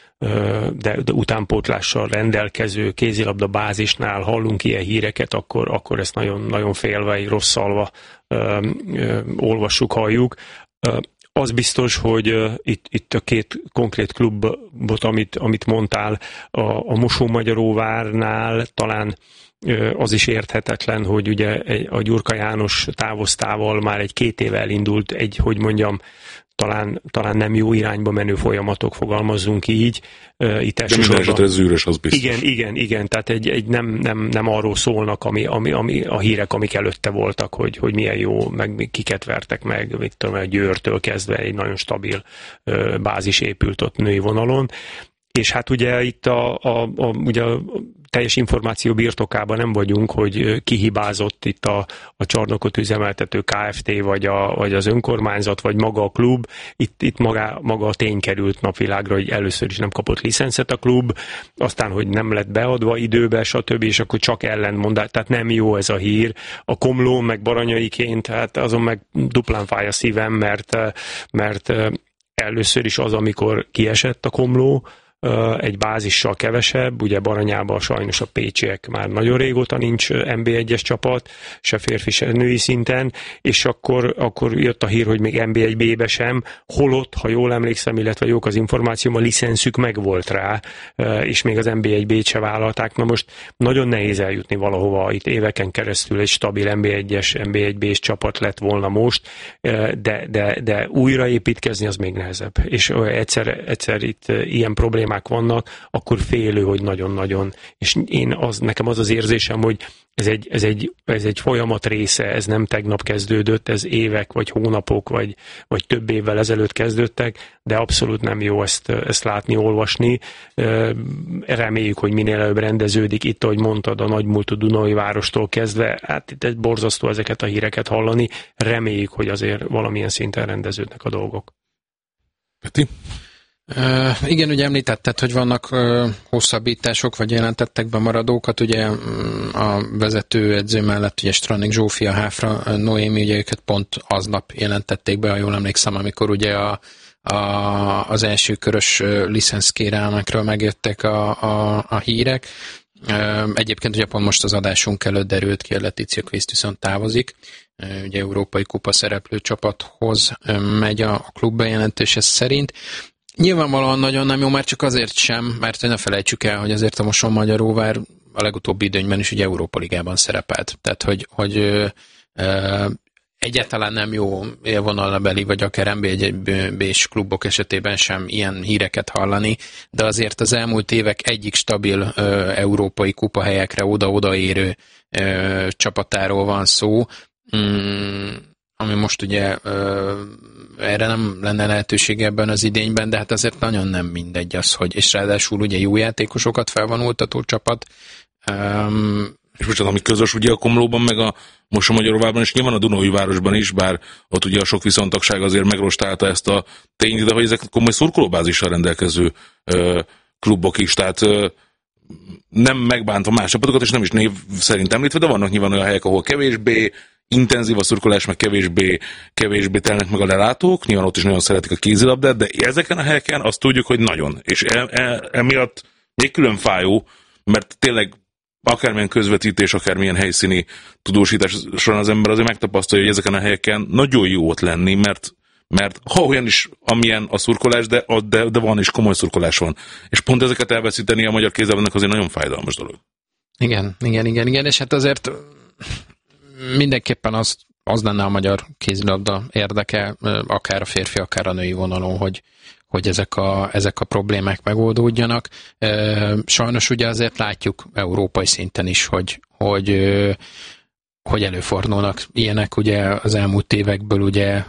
De, de utánpótlással rendelkező kézilabda bázisnál hallunk ilyen híreket, akkor, akkor ezt nagyon, nagyon félve, rosszalva ö, ö, olvassuk, halljuk. Ö, az biztos, hogy ö, itt, itt a két konkrét klubot, amit, amit mondtál, a, a Mosonmagyaróvárnál talán ö, az is érthetetlen, hogy ugye a Gyurka János távoztával már egy két éve elindult egy, hogy mondjam, Talán, talán nem jó irányba menő folyamatok, fogalmazzunk így. Uh, itt De minden esetre zűrös, az biztos. Igen, igen, igen, tehát egy, egy nem, nem, nem arról szólnak, ami, ami, ami a hírek, amik előtte voltak, hogy, hogy milyen jó, meg kiket vertek meg, mit tudom, a Győrtől kezdve egy nagyon stabil uh, bázis épült ott női vonalon. És hát ugye itt a, a, a, ugye a teljes információ birtokában nem vagyunk, hogy ki hibázott itt a, a csarnokot üzemeltető ká ef té, vagy, a, vagy az önkormányzat, vagy maga a klub. Itt, itt maga, maga a tény került napvilágra, hogy először is nem kapott licencet a klub, aztán, hogy nem lett beadva időbe, stb., és akkor csak ellentmondás. Tehát nem jó ez a hír. A Komló, meg Baranyaiként, hát azon meg duplán fáj a szívem, mert, mert először is az, amikor kiesett a Komló, egy bázissal kevesebb, ugye Baranyában sajnos a pécsiek már nagyon régóta nincs en bé egyes csapat, se férfi, se női szinten, és akkor, akkor jött a hír, hogy még en bé egy bé-be sem, holott, ha jól emlékszem, illetve jók az információm, a licenszük megvolt rá, és még az en bé egy bé-t se vállalták. Na most nagyon nehéz eljutni valahova, itt éveken keresztül egy stabil en bé egyes, en bé egy bé-s csapat lett volna most, de, de, de újraépítkezni az még nehezebb. És egyszer, egyszer itt ilyen problémák vannak, akkor félő, hogy nagyon-nagyon. És én az, nekem az az érzésem, hogy ez egy, ez, egy, ez egy folyamat része, ez nem tegnap kezdődött, ez évek, vagy hónapok, vagy, vagy több évvel ezelőtt kezdődtek, de abszolút nem jó ezt, ezt látni, olvasni. Reméljük, hogy minél előbb rendeződik. Itt, ahogy mondtad, a nagymúltú Dunai várostól kezdve, hát itt egy borzasztó ezeket a híreket hallani. Reméljük, hogy azért valamilyen szinten rendeződnek a dolgok. Peti? Uh, igen, ugye említetted, hogy vannak uh, hosszabbítások, vagy jelentettek be maradókat, ugye a vezető edző mellett ugye Stranik Zsófia, Háfra Noémi, ugye őket pont aznap jelentették be, ha jól emlékszem, amikor ugye a, a, az első körös licenszkérelmekről megjöttek a, a, a hírek. Uh, egyébként ugye pont most az adásunk előtt derült ki, a Letizia Quist viszont távozik, uh, ugye Európai Kupa szereplő csapathoz uh, megy a, a klub bejelentése szerint. Nyilvánvalóan nagyon nem jó, már csak azért sem, mert ne felejtsük el, hogy azért a Mosonmagyaróvár a legutóbbi időnyben is ugye Európa Ligában szerepelt. Tehát, hogy, hogy ö, ö, egyáltalán nem jó élvonalbeli, vagy akár en bé egy bé-s klubok esetében sem ilyen híreket hallani, de azért az elmúlt évek egyik stabil ö, európai kupahelyekre oda-odaérő ö, csapatáról van szó, mm, ami most ugye ö, erre nem lenne lehetőség ebben az idényben, de hát azért nagyon nem mindegy az, hogy, és ráadásul ugye jó játékosokat felvonultató csapat. Um, és most ami közös ugye a Komlóban, meg a Mosonmagyaróvárban, és nyilván a Dunaújvárosban is, bár ott ugye a sok viszontagság azért megrostálta ezt a tényt, de hogy ezek komoly szurkolóbázissal rendelkező ö, klubok is, tehát ö, nem megbántva más csapatokat, és nem is név szerint említve, de vannak nyilván olyan helyek, ahol kevésbé intenzív a szurkolás, meg kevésbé, kevésbé telnek meg a lelátók, nyilván ott is nagyon szeretik a kézilabdát, de ezeken a helyeken azt tudjuk, hogy nagyon. És e, e, emiatt még külön fájó, mert tényleg akármilyen közvetítés, akármilyen helyszíni tudósítás során az ember azért megtapasztalja, hogy ezeken a helyeken nagyon jó ott lenni, mert, mert ha olyan is, amilyen a szurkolás, de, de, de van is komoly szurkolás van. És pont ezeket elveszíteni a magyar kézilabdának azért nagyon fájdalmas dolog. Igen, igen, igen, igen, és hát azért mindenképpen az, az lenne a magyar kézilabda érdeke, akár a férfi, akár a női vonalon, hogy, hogy ezek, a, ezek a problémák megoldódjanak. Sajnos ugye azért látjuk európai szinten is, hogy, hogy, hogy előfordulnak ilyenek, ugye az elmúlt évekből ugye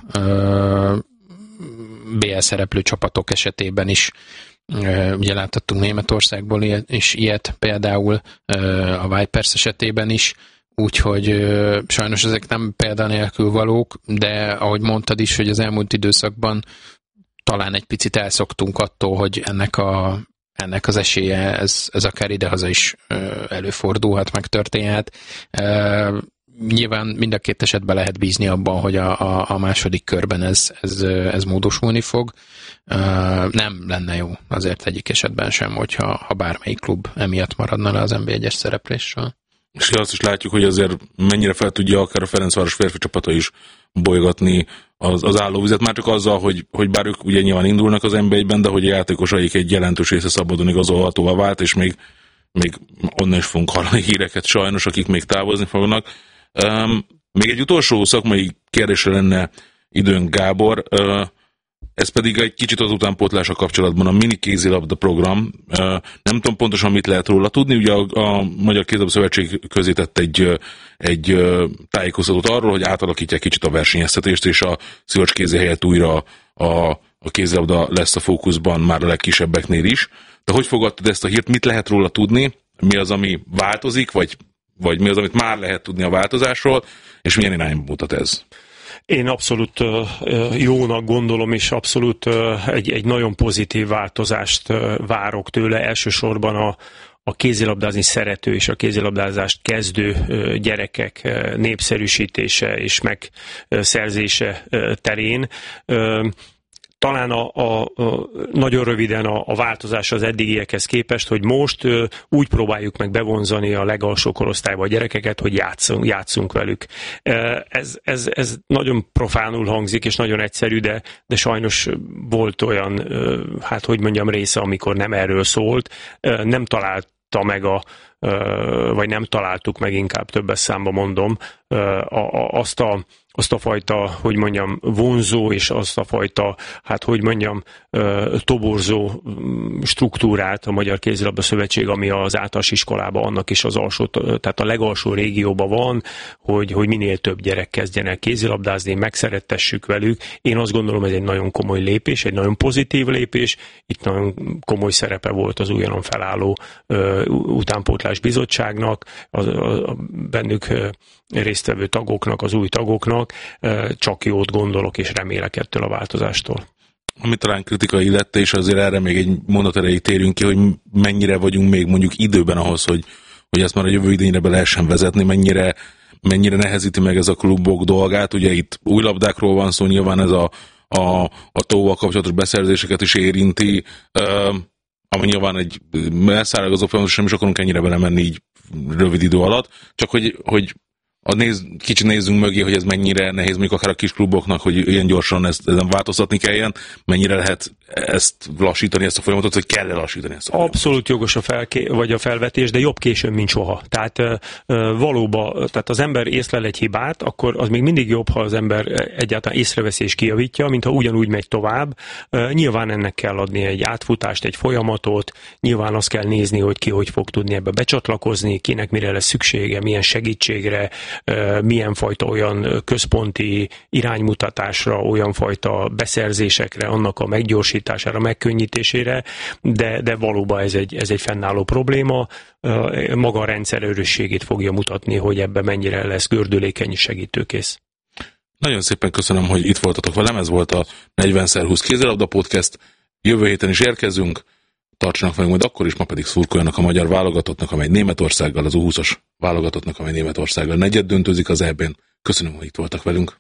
bé el szereplő csapatok esetében is. Ugye láthattunk Németországból is ilyet, például a Vipers esetében is, úgyhogy ö, sajnos ezek nem példa nélkül valók, de ahogy mondtad is, hogy az elmúlt időszakban talán egy picit elszoktunk attól, hogy ennek, a, ennek az esélye, ez, ez akár idehaza is ö, előfordulhat, megtörténhet. Ö, nyilván mind a két esetben lehet bízni abban, hogy a, a, a második körben ez, ez, ez módosulni fog. Ö, nem lenne jó azért egyik esetben sem, hogyha ha bármelyik klub emiatt maradna le az en bé egyes szereplésről. És azt is látjuk, hogy azért mennyire fel tudja akár a Ferencváros férfi csapata is bolygatni az, az állóvizet, már csak azzal, hogy, hogy bár ők ugye nyilván indulnak az en bé egyben, de hogy a játékosaik egy jelentős része szabadon igazolhatóvá vált, és még, még onnan is fogunk hallani híreket sajnos, akik még távozni fognak. Um, még egy utolsó szakmai kérdésre lenne időnk, Gábor. Uh, Ez pedig egy kicsit az utánpótlása kapcsolatban a mini kézilabda program. Nem tudom pontosan, mit lehet róla tudni. Ugye a, a Magyar Kézilabda Szövetség közé tett egy, egy tájékoztatót arról, hogy átalakítják kicsit a versenyeztetést, és a szivacskézi helyett újra a, a kézilabda lesz a fókuszban már a legkisebbeknél is. De hogy fogadtad ezt a hírt? Mit lehet róla tudni? Mi az, ami változik, vagy, vagy mi az, amit már lehet tudni a változásról, és milyen irányba mutat ez? Én abszolút jónak gondolom, és abszolút egy, egy nagyon pozitív változást várok tőle. Elsősorban a, a kézilabdázni szerető és a kézilabdázást kezdő gyerekek népszerűsítése és megszerzése terén. talán a, a, a, nagyon röviden a, a változás az eddigiekhez képest, hogy most ö, úgy próbáljuk meg bevonzani a legalsó korosztályba a gyerekeket, hogy játszunk, játszunk velük. Ez, ez, ez nagyon profánul hangzik, és nagyon egyszerű, de, de sajnos volt olyan, hát hogy mondjam, része, amikor nem erről szólt, nem találta meg a vagy nem találtuk meg, inkább többes számba mondom, azt a, azt a fajta, hogy mondjam, vonzó, és azt a fajta, hát hogy mondjam, toborzó struktúrát a Magyar Kézilabda Szövetség, ami az általános iskolában, annak is az alsó, tehát a legalsó régióban van, hogy, hogy minél több gyerek kezdjenek kézilabdázni, megszerettessük velük. Én azt gondolom, ez egy nagyon komoly lépés, egy nagyon pozitív lépés. Itt nagyon komoly szerepe volt az újonnan felálló utánpótlás bizottságnak, a, a, a bennük résztvevő tagoknak, az új tagoknak, csak jót gondolok és remélek ettől a változástól. Ami talán kritika illette, és azért erre még egy mondat erejéig térjünk ki, hogy mennyire vagyunk még mondjuk időben ahhoz, hogy, hogy ezt már a jövő idényre be lehessen vezetni, mennyire, mennyire nehezíti meg ez a klubok dolgát. Ugye itt új labdákról van szó, nyilván ez a, a, a tóval kapcsolatos beszerzéseket is érinti, ami nyilván egy elszállagazó folyamat, nem is akarunk ennyire belemenni így rövid idő alatt, csak hogy, hogy a néz, kicsit nézzünk mögé, hogy ez mennyire nehéz mondjuk akár a kis kluboknak, hogy ilyen gyorsan ezt, ezen változtatni kelljen, mennyire lehet ezt lassítani, ezt a folyamatot, vagy kell lassítani ezt a folyamatot? Abszolút jogos a, felké, vagy a felvetés, de jobb későn, mint soha. Tehát uh, valóban, tehát az ember észlel egy hibát, akkor az még mindig jobb, ha az ember egyáltalán észreveszi és kijavítja, mint ha ugyanúgy megy tovább. Uh, nyilván ennek kell adni egy átfutást, egy folyamatot, nyilván azt kell nézni, hogy ki hogy fog tudni ebbe becsatlakozni, kinek mire lesz szüksége, milyen segítségre, milyen fajta olyan központi iránymutatásra, olyan fajta beszerzésekre, annak a meggyorsítására, megkönnyítésére, de, de valóban ez egy, ez egy fennálló probléma. Maga a rendszer erősségét fogja mutatni, hogy ebben mennyire lesz gördülékeny és segítőkész. Nagyon szépen köszönöm, hogy itt voltatok velem, ez volt a negyven szer húsz kézilabda podcast. Jövő héten is érkezünk, tartsanak meg majd akkor is, ma pedig szurkoljanak a magyar válogatottnak, amely Németországgal, az U húszas válogatottnak, amely Németországgal negyed döntőzik az é bén. Köszönöm, hogy itt voltak velünk.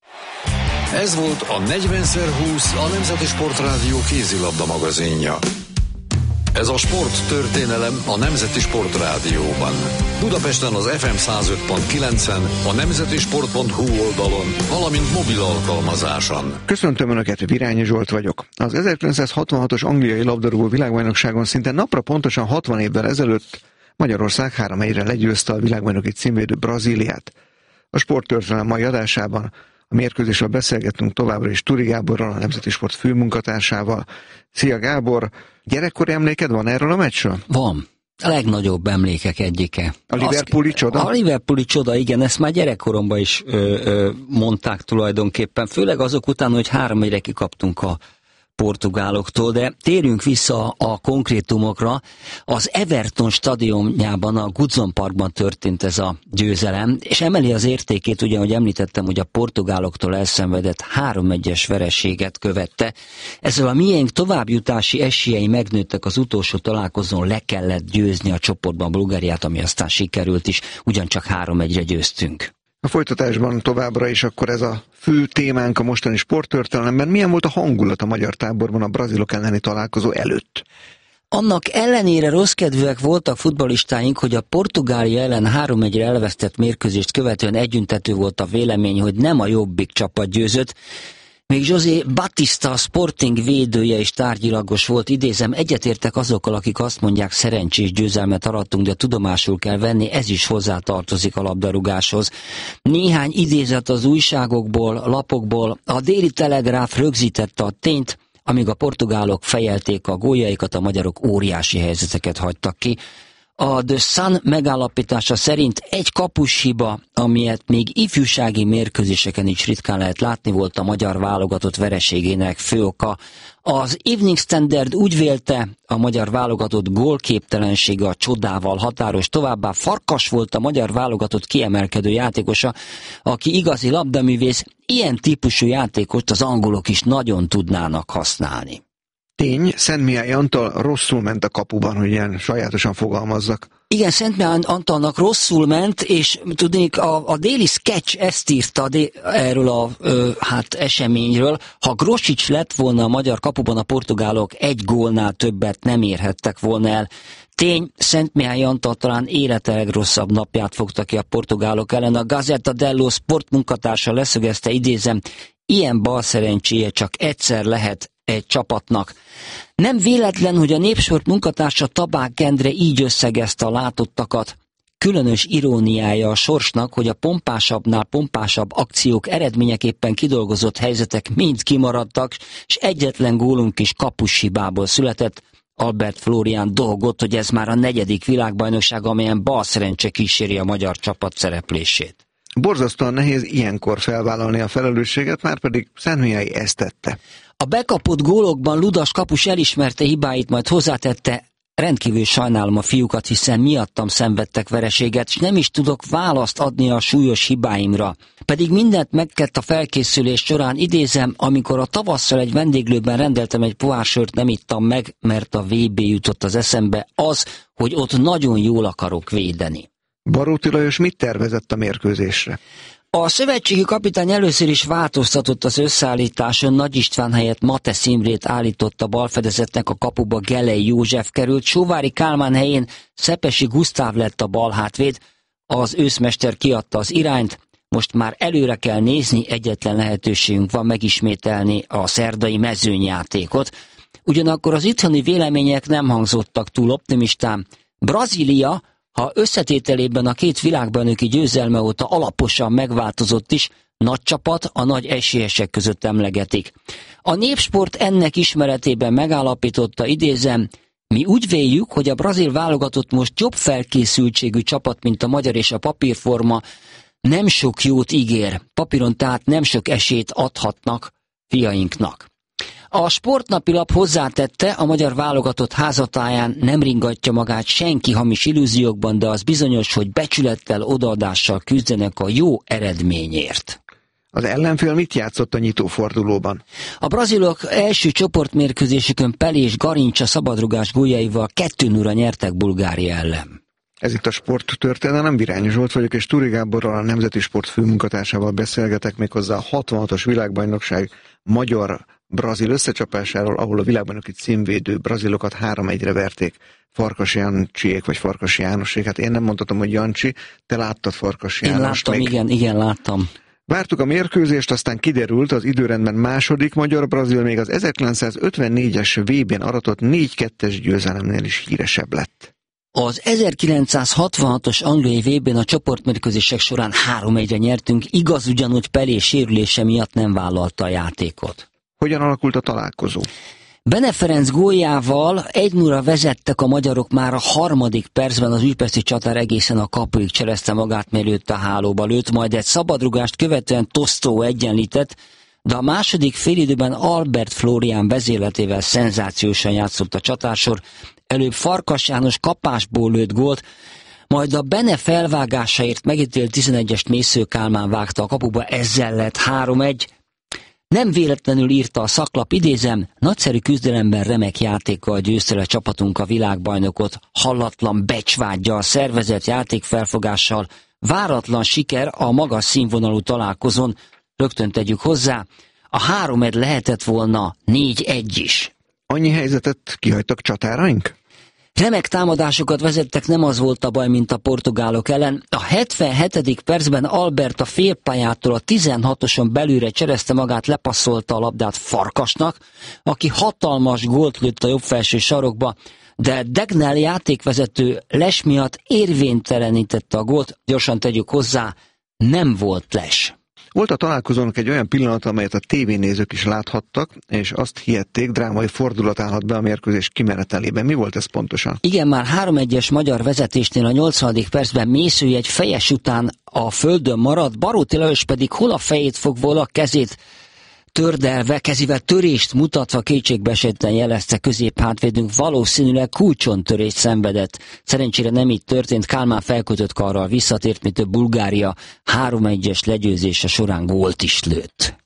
Ez volt a negyven szer húsz, a Nemzeti Sportrádió kézilabda magazinja. Ez a sporttörténelem a Nemzeti Sportrádióban. Budapesten az ef em száz öt pont kilencen, a nemzetisport pont hú oldalon, valamint mobil alkalmazáson. Köszöntöm Önöket, Virányi Zsolt vagyok. Az ezerkilencszázhatvanhatos angliai labdarúgó világbajnokságon szinte napra pontosan hatvan évvel ezelőtt Magyarország három egyre legyőzte a világbajnoki címvédő Brazíliát. A sporttörténelem mai adásában a mérkőzésről beszélgettünk továbbra is Turi Gáborral, a Nemzeti Sport főmunkatársával. Szia Gábor, gyerekkori emléked van erről a meccsről? Van. A legnagyobb emlékek egyike. A Liverpooli csoda? A Liverpooli csoda, igen, ezt már gyerekkoromban is ö, ö, mondták tulajdonképpen, főleg azok után, hogy három egyre kikaptunk a portugáloktól, de térjünk vissza a konkrétumokra. Az Everton stadionjában, a Goodson Parkban történt ez a győzelem, és emeli az értékét, ugye, ahogy említettem, hogy a portugáloktól elszenvedett három egyes vereséget követte. Ezzel a miénk továbbjutási esélyei megnőttek, az utolsó találkozón le kellett győzni a csoportban Bulgáriát, ami aztán sikerült is, ugyancsak három egyre győztünk. A folytatásban továbbra is akkor ez a fő témánk a mostani sporttörténelemben. Milyen volt a hangulat a magyar táborban a brazilok elleni találkozó előtt? Annak ellenére rosszkedvűek voltak futballistáink, hogy a Portugália ellen három egyre elvesztett mérkőzést követően együntető volt a vélemény, hogy nem a jobbik csapat győzött. Még José Batista, a Sporting védője is tárgyilagos volt, idézem, egyetértek azokkal, akik azt mondják, szerencsés győzelmet arattunk, de tudomásul kell venni, ez is hozzátartozik a labdarúgáshoz. Néhány idézet az újságokból, lapokból, a Déli Telegráf rögzítette a tényt, amíg a portugálok fejelték a góljaikat, a magyarok óriási helyzeteket hagytak ki. A The Sun megállapítása szerint egy kapushiba, amilyet még ifjúsági mérkőzéseken is ritkán lehet látni, volt a magyar válogatott vereségének fő oka. Az Evening Standard úgy vélte, a magyar válogatott gólképtelensége a csodával határos, továbbá Farkas volt a magyar válogatott kiemelkedő játékosa, aki igazi labdaművész, ilyen típusú játékost az angolok is nagyon tudnának használni. Tény, Szentmihály Antal rosszul ment a kapuban, hogy ilyen sajátosan fogalmazzak. Igen, Szentmihály Antalnak rosszul ment, és tudnék, a, a déli sketch ezt írta erről a ö, hát eseményről. Ha Grosics lett volna a magyar kapuban, a portugálok egy gólnál többet nem érhettek volna el. Tény, Szentmihály Antal talán élete legrosszabb napját fogta ki a portugálok ellen. A Gazzetta dello Sport munkatársa leszögezte, idézem, ilyen balszerencséje csak egyszer lehet egy csapatnak. Nem véletlen, hogy a Népsport munkatársa Tabák Endre így összegezte a látottakat. Különös iróniája a sorsnak, hogy a pompásabbnál pompásabb akciók eredményeképpen kidolgozott helyzetek mind kimaradtak, és egyetlen gólunk is kapushibából született. Albert Flórián dolgott, hogy ez már a negyedik világbajnokság, amelyen balszerencse kíséri a magyar csapat szereplését. Borzasztóan nehéz ilyenkor felvállalni a felelősséget, már pedig Szentmihály ezt tette. A bekapott gólokban Ludas kapus elismerte hibáit, majd hozzátette, rendkívül sajnálom a fiúkat, hiszen miattam szenvedtek vereséget, és nem is tudok választ adni a súlyos hibáimra. Pedig mindent megkett a felkészülés során, idézem, amikor a tavasszal egy vendéglőben rendeltem egy pohár sört, nem ittam meg, mert a vé bé jutott az eszembe, az, hogy ott nagyon jól akarok védeni. Baróti Lajos mit tervezett a mérkőzésre? A szövetségi kapitány először is változtatott az összeállításon, Nagy István helyett Matesz Imrét állított a balfedezetnek, a kapuba Gelei József került, Sóvári Kálmán helyén Szepesi Gusztáv lett a balhátvéd, az őszmester kiadta az irányt, most már előre kell nézni, egyetlen lehetőségünk van megismételni a szerdai mezőnyjátékot. Ugyanakkor az itthoni vélemények nem hangzottak túl optimistán. Brazília, ha összetételében a két világbajnoki győzelme óta alaposan megváltozott is, nagy csapat a nagy esélyesek között emlegetik. A Népsport ennek ismeretében megállapította, idézem, mi úgy véljük, hogy a brazil válogatott most jobb felkészültségű csapat, mint a magyar, és a papírforma nem sok jót ígér, papíron tehát nem sok esélyt adhatnak fiainknak. A Sportnapilap hozzátette, a magyar válogatott házatáján nem ringatja magát senki hamis illúziókban, de az bizonyos, hogy becsülettel, odaadással küzdenek a jó eredményért. Az ellenfél mit játszott a nyitófordulóban? A brazilok első csoportmérkőzésükön Pelé és Garincsa szabadrugás góljaival kettő nulla nyertek Bulgária ellen. Ez itt a Sporttörténelem, Virányi Zsolt vagyok, és Turi Gáborral, a Nemzeti Sport főmunkatársával beszélgetek méghozzá a hatvanhatos világbajnokság magyar-brazil összecsapásáról, ahol a világbajnoki címvédő brazilokat három egyre verték Farkas Jancsiék, vagy Farkas Jánosék. Hát én nem mondhatom, hogy Jancsi, te láttad Farkas Jánost? Én láttam, még. igen, igen, láttam. Vártuk a mérkőzést, aztán kiderült, az időrendben második magyar-brazil még az ezerkilencszázötvennégyes vé bén aratott négy kettes győzelemnél is híresebb lett. Az ezerkilencszázhatvanhatos angliai vé bén a csoportmérkőzések során három egyre nyertünk, igaz ugyanúgy Pelé sérülése miatt nem vállalta a játékot. Hogyan alakult a találkozó? Bene Ferenc góljával egy nulla vezettek a magyarok, már a harmadik percben az újpesti csatár egészen a kapuig cselezte magát, mielőtt a hálóba lőtt, majd egy szabadrugást követően Tostó egyenlített, de a második félidőben Albert Flórián vezérletével szenzációsan játszott a csatársor, előbb Farkas János kapásból lőtt gólt, majd a Bene felvágásaért megítélt tizenegyest Mésző Kálmán vágta a kapuba, ezzel lett három egy. Nem véletlenül írta a szaklap, idézem, nagyszerű küzdelemben remek játékkal győzte le csapatunk a világbajnokot, hallatlan becsvággyal, szervezett játékfelfogással, váratlan siker a magas színvonalú találkozón, rögtön tegyük hozzá, a három egy lehetett volna négy egy is. Annyi helyzetet kihagytak csatáraink? Remek támadásokat vezettek, nem az volt a baj, mint a portugálok ellen. A hetvenhetedik percben Albert a félpályától a tizenhatoson belülre cserezte magát, lepasszolta a labdát Farkasnak, aki hatalmas gólt lőtt a jobb felső sarokba, de Degnel játékvezető Les miatt érvénytelenítette a gólt. Gyorsan tegyük hozzá, nem volt Les. Volt a találkozónak egy olyan pillanat, amelyet a tévénézők is láthattak, és azt hihették, drámai fordulat állhat be a mérkőzés kimenetelében. Mi volt ez pontosan? Igen, már három egyes magyar vezetésnél a nyolcvanadik percben Mészői egy fejes után a földön maradt, Baróti Lajos pedig hol a fejét fogva, hol a kezét tördelve, kezével törést mutatva kétségbeesetten jelezte középhátvédünk, valószínűleg kulcsontörést szenvedett. Szerencsére nem így történt, Kálmán felkötött karral visszatért, mi több Bulgária három egyes legyőzése során gólt is lőtt.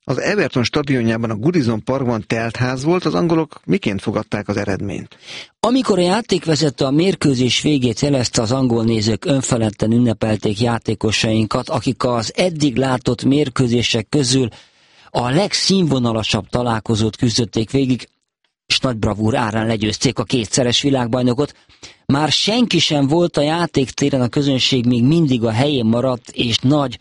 Az Everton stadionjában, a Goodison Parkban teltház volt, az angolok miként fogadták az eredményt? Amikor a játékvezető a mérkőzés végét jelezte, az angol nézők önfeledten ünnepelték játékosainkat, akik az eddig látott mérkőzések közül a legszínvonalasabb találkozót küzdötték végig, és nagy bravúr árán legyőzték a kétszeres világbajnokot. Már senki sem volt a játéktéren, a közönség még mindig a helyén maradt, és nagy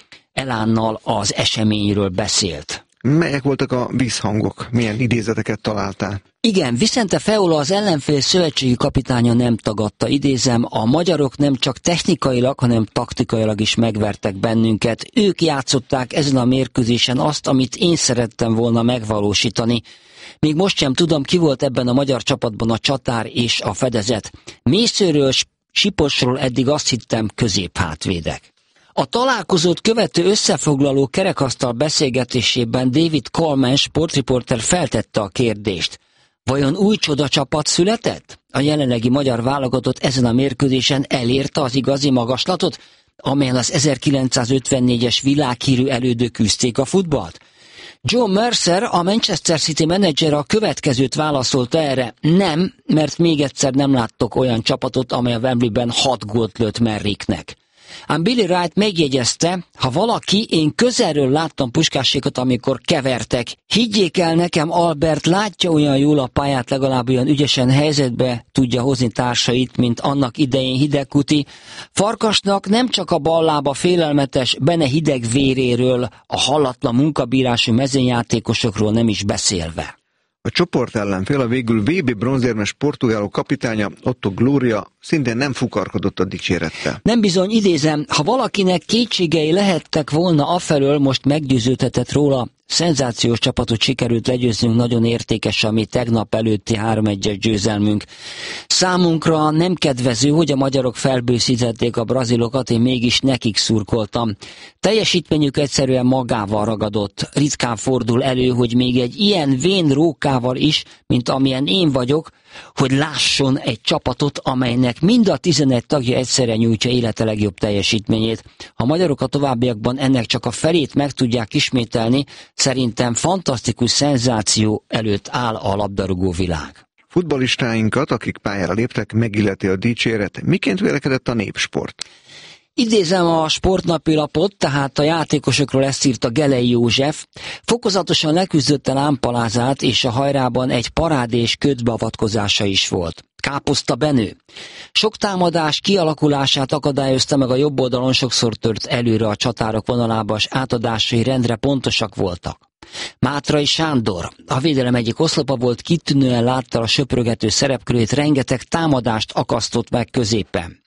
elánnal az eseményről beszélt. Melyek voltak a vízhangok? Milyen idézeteket találtál? Igen, Vicente Feola, az ellenfél szövetségi kapitánya nem tagadta, idézem, a magyarok nem csak technikailag, hanem taktikailag is megvertek bennünket. Ők játszották ezen a mérkőzésen azt, amit én szerettem volna megvalósítani. Még most sem tudom, ki volt ebben a magyar csapatban a csatár és a fedezet. Mészőről, Siposról eddig azt hittem, középhátvédek. A találkozót követő összefoglaló kerekasztal beszélgetésében David Coleman sportriporter feltette a kérdést. Vajon új csodacsapat született? A jelenlegi magyar válogatott ezen a mérkőzésen elérte az igazi magaslatot, amelyen az ezerkilencszázötvennégyes világhírű elődök küzdték a futballt? Joe Mercer, a Manchester City menedzsere, a következőt válaszolta erre. Nem, mert még egyszer nem láttok olyan csapatot, amely a Wembleyben hat gólt lőtt Merricknek. Ám Billy Wright megjegyezte, ha valaki, én közelről láttam Puskásékat, amikor kevertek. Higgyék el nekem, Albert látja olyan jól a pályát, legalább olyan ügyesen helyzetbe tudja hozni társait, mint annak idején Hidegkuti. Farkasnak nem csak a ballába félelmetes, benne hideg véréről, a hallatlan munkabírású mezőnyjátékosokról nem is beszélve. A csoport ellenfél, a végül vé bé bronzérmes portugálok kapitánya, Otto Glória szintén nem fukarkodott a dicsérettel. Nem bizony, idézem, ha valakinek kétségei lehettek volna afelől, most meggyőződhetett róla, szenzációs csapatot sikerült legyőznünk, nagyon értékes a mi tegnap előtti három egyes győzelmünk. Számunkra nem kedvező, hogy a magyarok felbőszítették a brazilokat, én mégis nekik szurkoltam. Teljesítményük egyszerűen magával ragadott. Ritkán fordul elő, hogy még egy ilyen vén rókával is, mint amilyen én vagyok, hogy lásson egy csapatot, amelynek mind a tizenegy tagja egyszerre nyújtja élete legjobb teljesítményét. Ha a magyarok a továbbiakban ennek csak a felét meg tudják ismételni, szerintem fantasztikus szenzáció előtt áll a labdarúgó világ. Futballistáinkat, akik pályára léptek, megilleti a dicséret. Miként vélekedett a Népsport? Idézem a sportnapilapot, tehát a játékosokról ezt írta Gelei József. Fokozatosan leküzdött a lámpalázát, és a hajrában egy parádés ködbeavatkozása is volt. Káposzta Benő. Sok támadás kialakulását akadályozta meg a jobb oldalon, sokszor tört előre a csatárok vonalába, és átadásai rendre pontosak voltak. Mátrai Sándor, a védelem egyik oszlopa volt, kitűnően látta a söprögető szerepkörét, rengeteg támadást akasztott meg középen.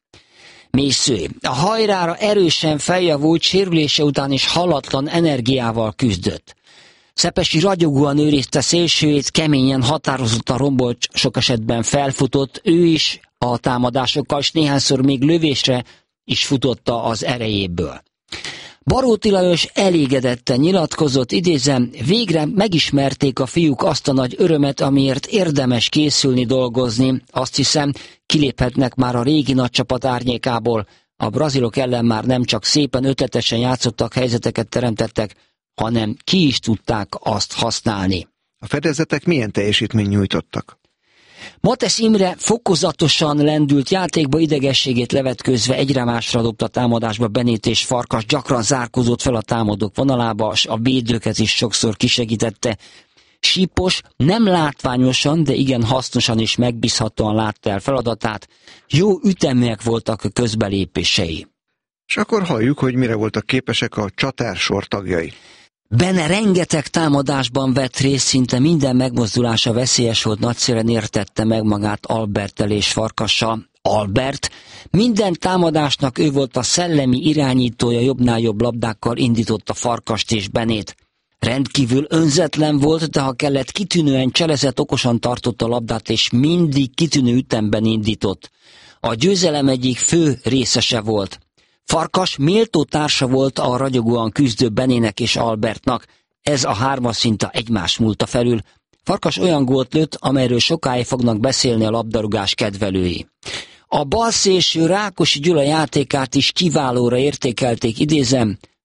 Mésző. A hajrára erősen feljavult, sérülése után is hallatlan energiával küzdött. Szepesi ragyogóan őrizte szélsőjét, keményen, határozottan rombolt, sok esetben felfutott, ő is a támadásokkal, és néhányszor még lövésre is futotta az erejéből. Baróti Lajos elégedetten nyilatkozott, idézem, végre megismerték a fiúk azt a nagy örömet, amiért érdemes készülni, dolgozni. Azt hiszem, kiléphetnek már a régi nagycsapat árnyékából. A brazilok ellen már nem csak szépen ötletesen játszottak, helyzeteket teremtettek, hanem ki is tudták azt használni. A fedezetek milyen teljesítményt nyújtottak? Matesz Imre fokozatosan lendült játékba, idegességét levetkőzve egyre másra dobta támadásba, Benét és Farkas gyakran zárkózott fel a támadók vonalába, és a védőket is sokszor kisegítette. Sipos nem látványosan, de igen hasznosan és megbízhatóan látta el feladatát, jó üteműek voltak a közbelépései. És akkor halljuk, hogy mire voltak képesek a csatársor tagjai. Benne rengeteg támadásban vett részt, szinte minden megmozdulása veszélyes volt, nagyszerűen értette meg magát Alberttel és Farkassal. Albert minden támadásnak ő volt a szellemi irányítója, jobbnál jobb labdákkal indította Farkast és Benét. Rendkívül önzetlen volt, de ha kellett, kitűnően cselezett, okosan tartotta a labdát, és mindig kitűnő ütemben indított. A győzelem egyik fő részese volt. Farkas méltó társa volt a ragyogóan küzdő Benének és Albertnak, ez a hármas szinte egymás múlta felül. Farkas olyan gólt lőtt, amelyről sokáig fognak beszélni a labdarúgás kedvelői. A balszélső Rákosi Gyula játékát is kiválóra értékelték, idézem,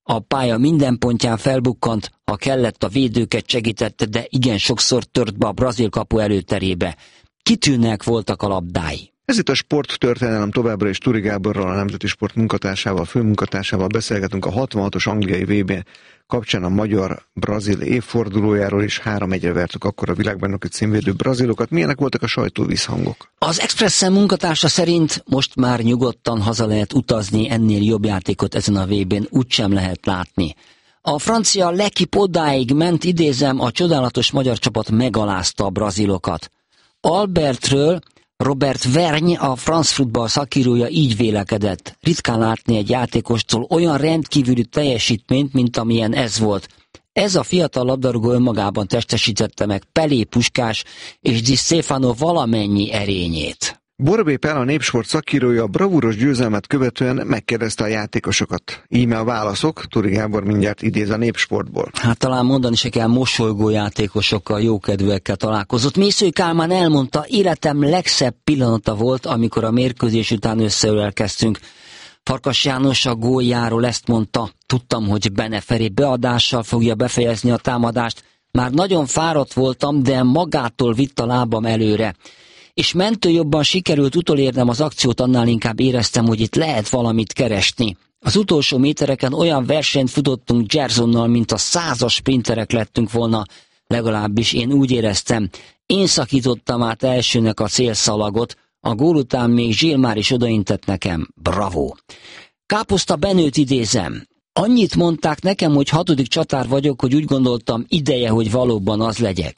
A pálya minden pontján felbukkant, ha kellett, a védőket segítette, de igen sokszor tört be a brazil kapu előterébe. Kitűnőek voltak a labdái. Ez itt a Sporttörténelem, továbbra is Turi Gáborral, a Nemzeti Sport munkatársával, főmunkatársával beszélgetünk a hatvanhatos angliai vé bé kapcsán a magyar-brazil évfordulójáról, és három egyre vertük akkor a világbajnoki címvédő brazilokat. Milyenek voltak a sajtóvízhangok? Az Expressen munkatársa szerint most már nyugodtan haza lehet utazni, ennél jobb játékot ezen a vé bén úgysem lehet látni. A francia L'Équipe odáig ment, idézem, a csodálatos magyar csapat megalázta a brazilokat. Albertről Robert Vergne, a France Football szakírója így vélekedett. Ritkán látni egy játékostól olyan rendkívüli teljesítményt, mint amilyen ez volt. Ez a fiatal labdarúgó önmagában testesítette meg Pelé, Puskás és Di Stefano valamennyi erényét. Borbély Pál, a Népsport szakírója, a bravúros győzelmet követően megkérdezte a játékosokat. Íme a válaszok, Turi Gábor mindjárt idéz a Népsportból. Hát talán mondani se kell, mosolygó játékosokkal, jókedvűekkel találkozott. Mészői Kálmán elmondta, életem legszebb pillanata volt, amikor a mérkőzés után összeölelkeztünk. Farkas János a góljáról ezt mondta, tudtam, hogy Bene Feri beadással fogja befejezni a támadást. Már nagyon fáradt voltam, de magától vitt a lábam előre. És mentőjobban sikerült utolérnem az akciót, annál inkább éreztem, hogy itt lehet valamit keresni. Az utolsó métereken olyan versenyt futottunk Gersonnal, mint a százas sprinterek lettünk volna, legalábbis én úgy éreztem. Én szakítottam át elsőnek a célszalagot, a gól után még Zsilmár is odaintett nekem. Bravo! Káposzta Benőt idézem. Annyit mondták nekem, hogy hatodik csatár vagyok, hogy úgy gondoltam, ideje, hogy valóban az legyek.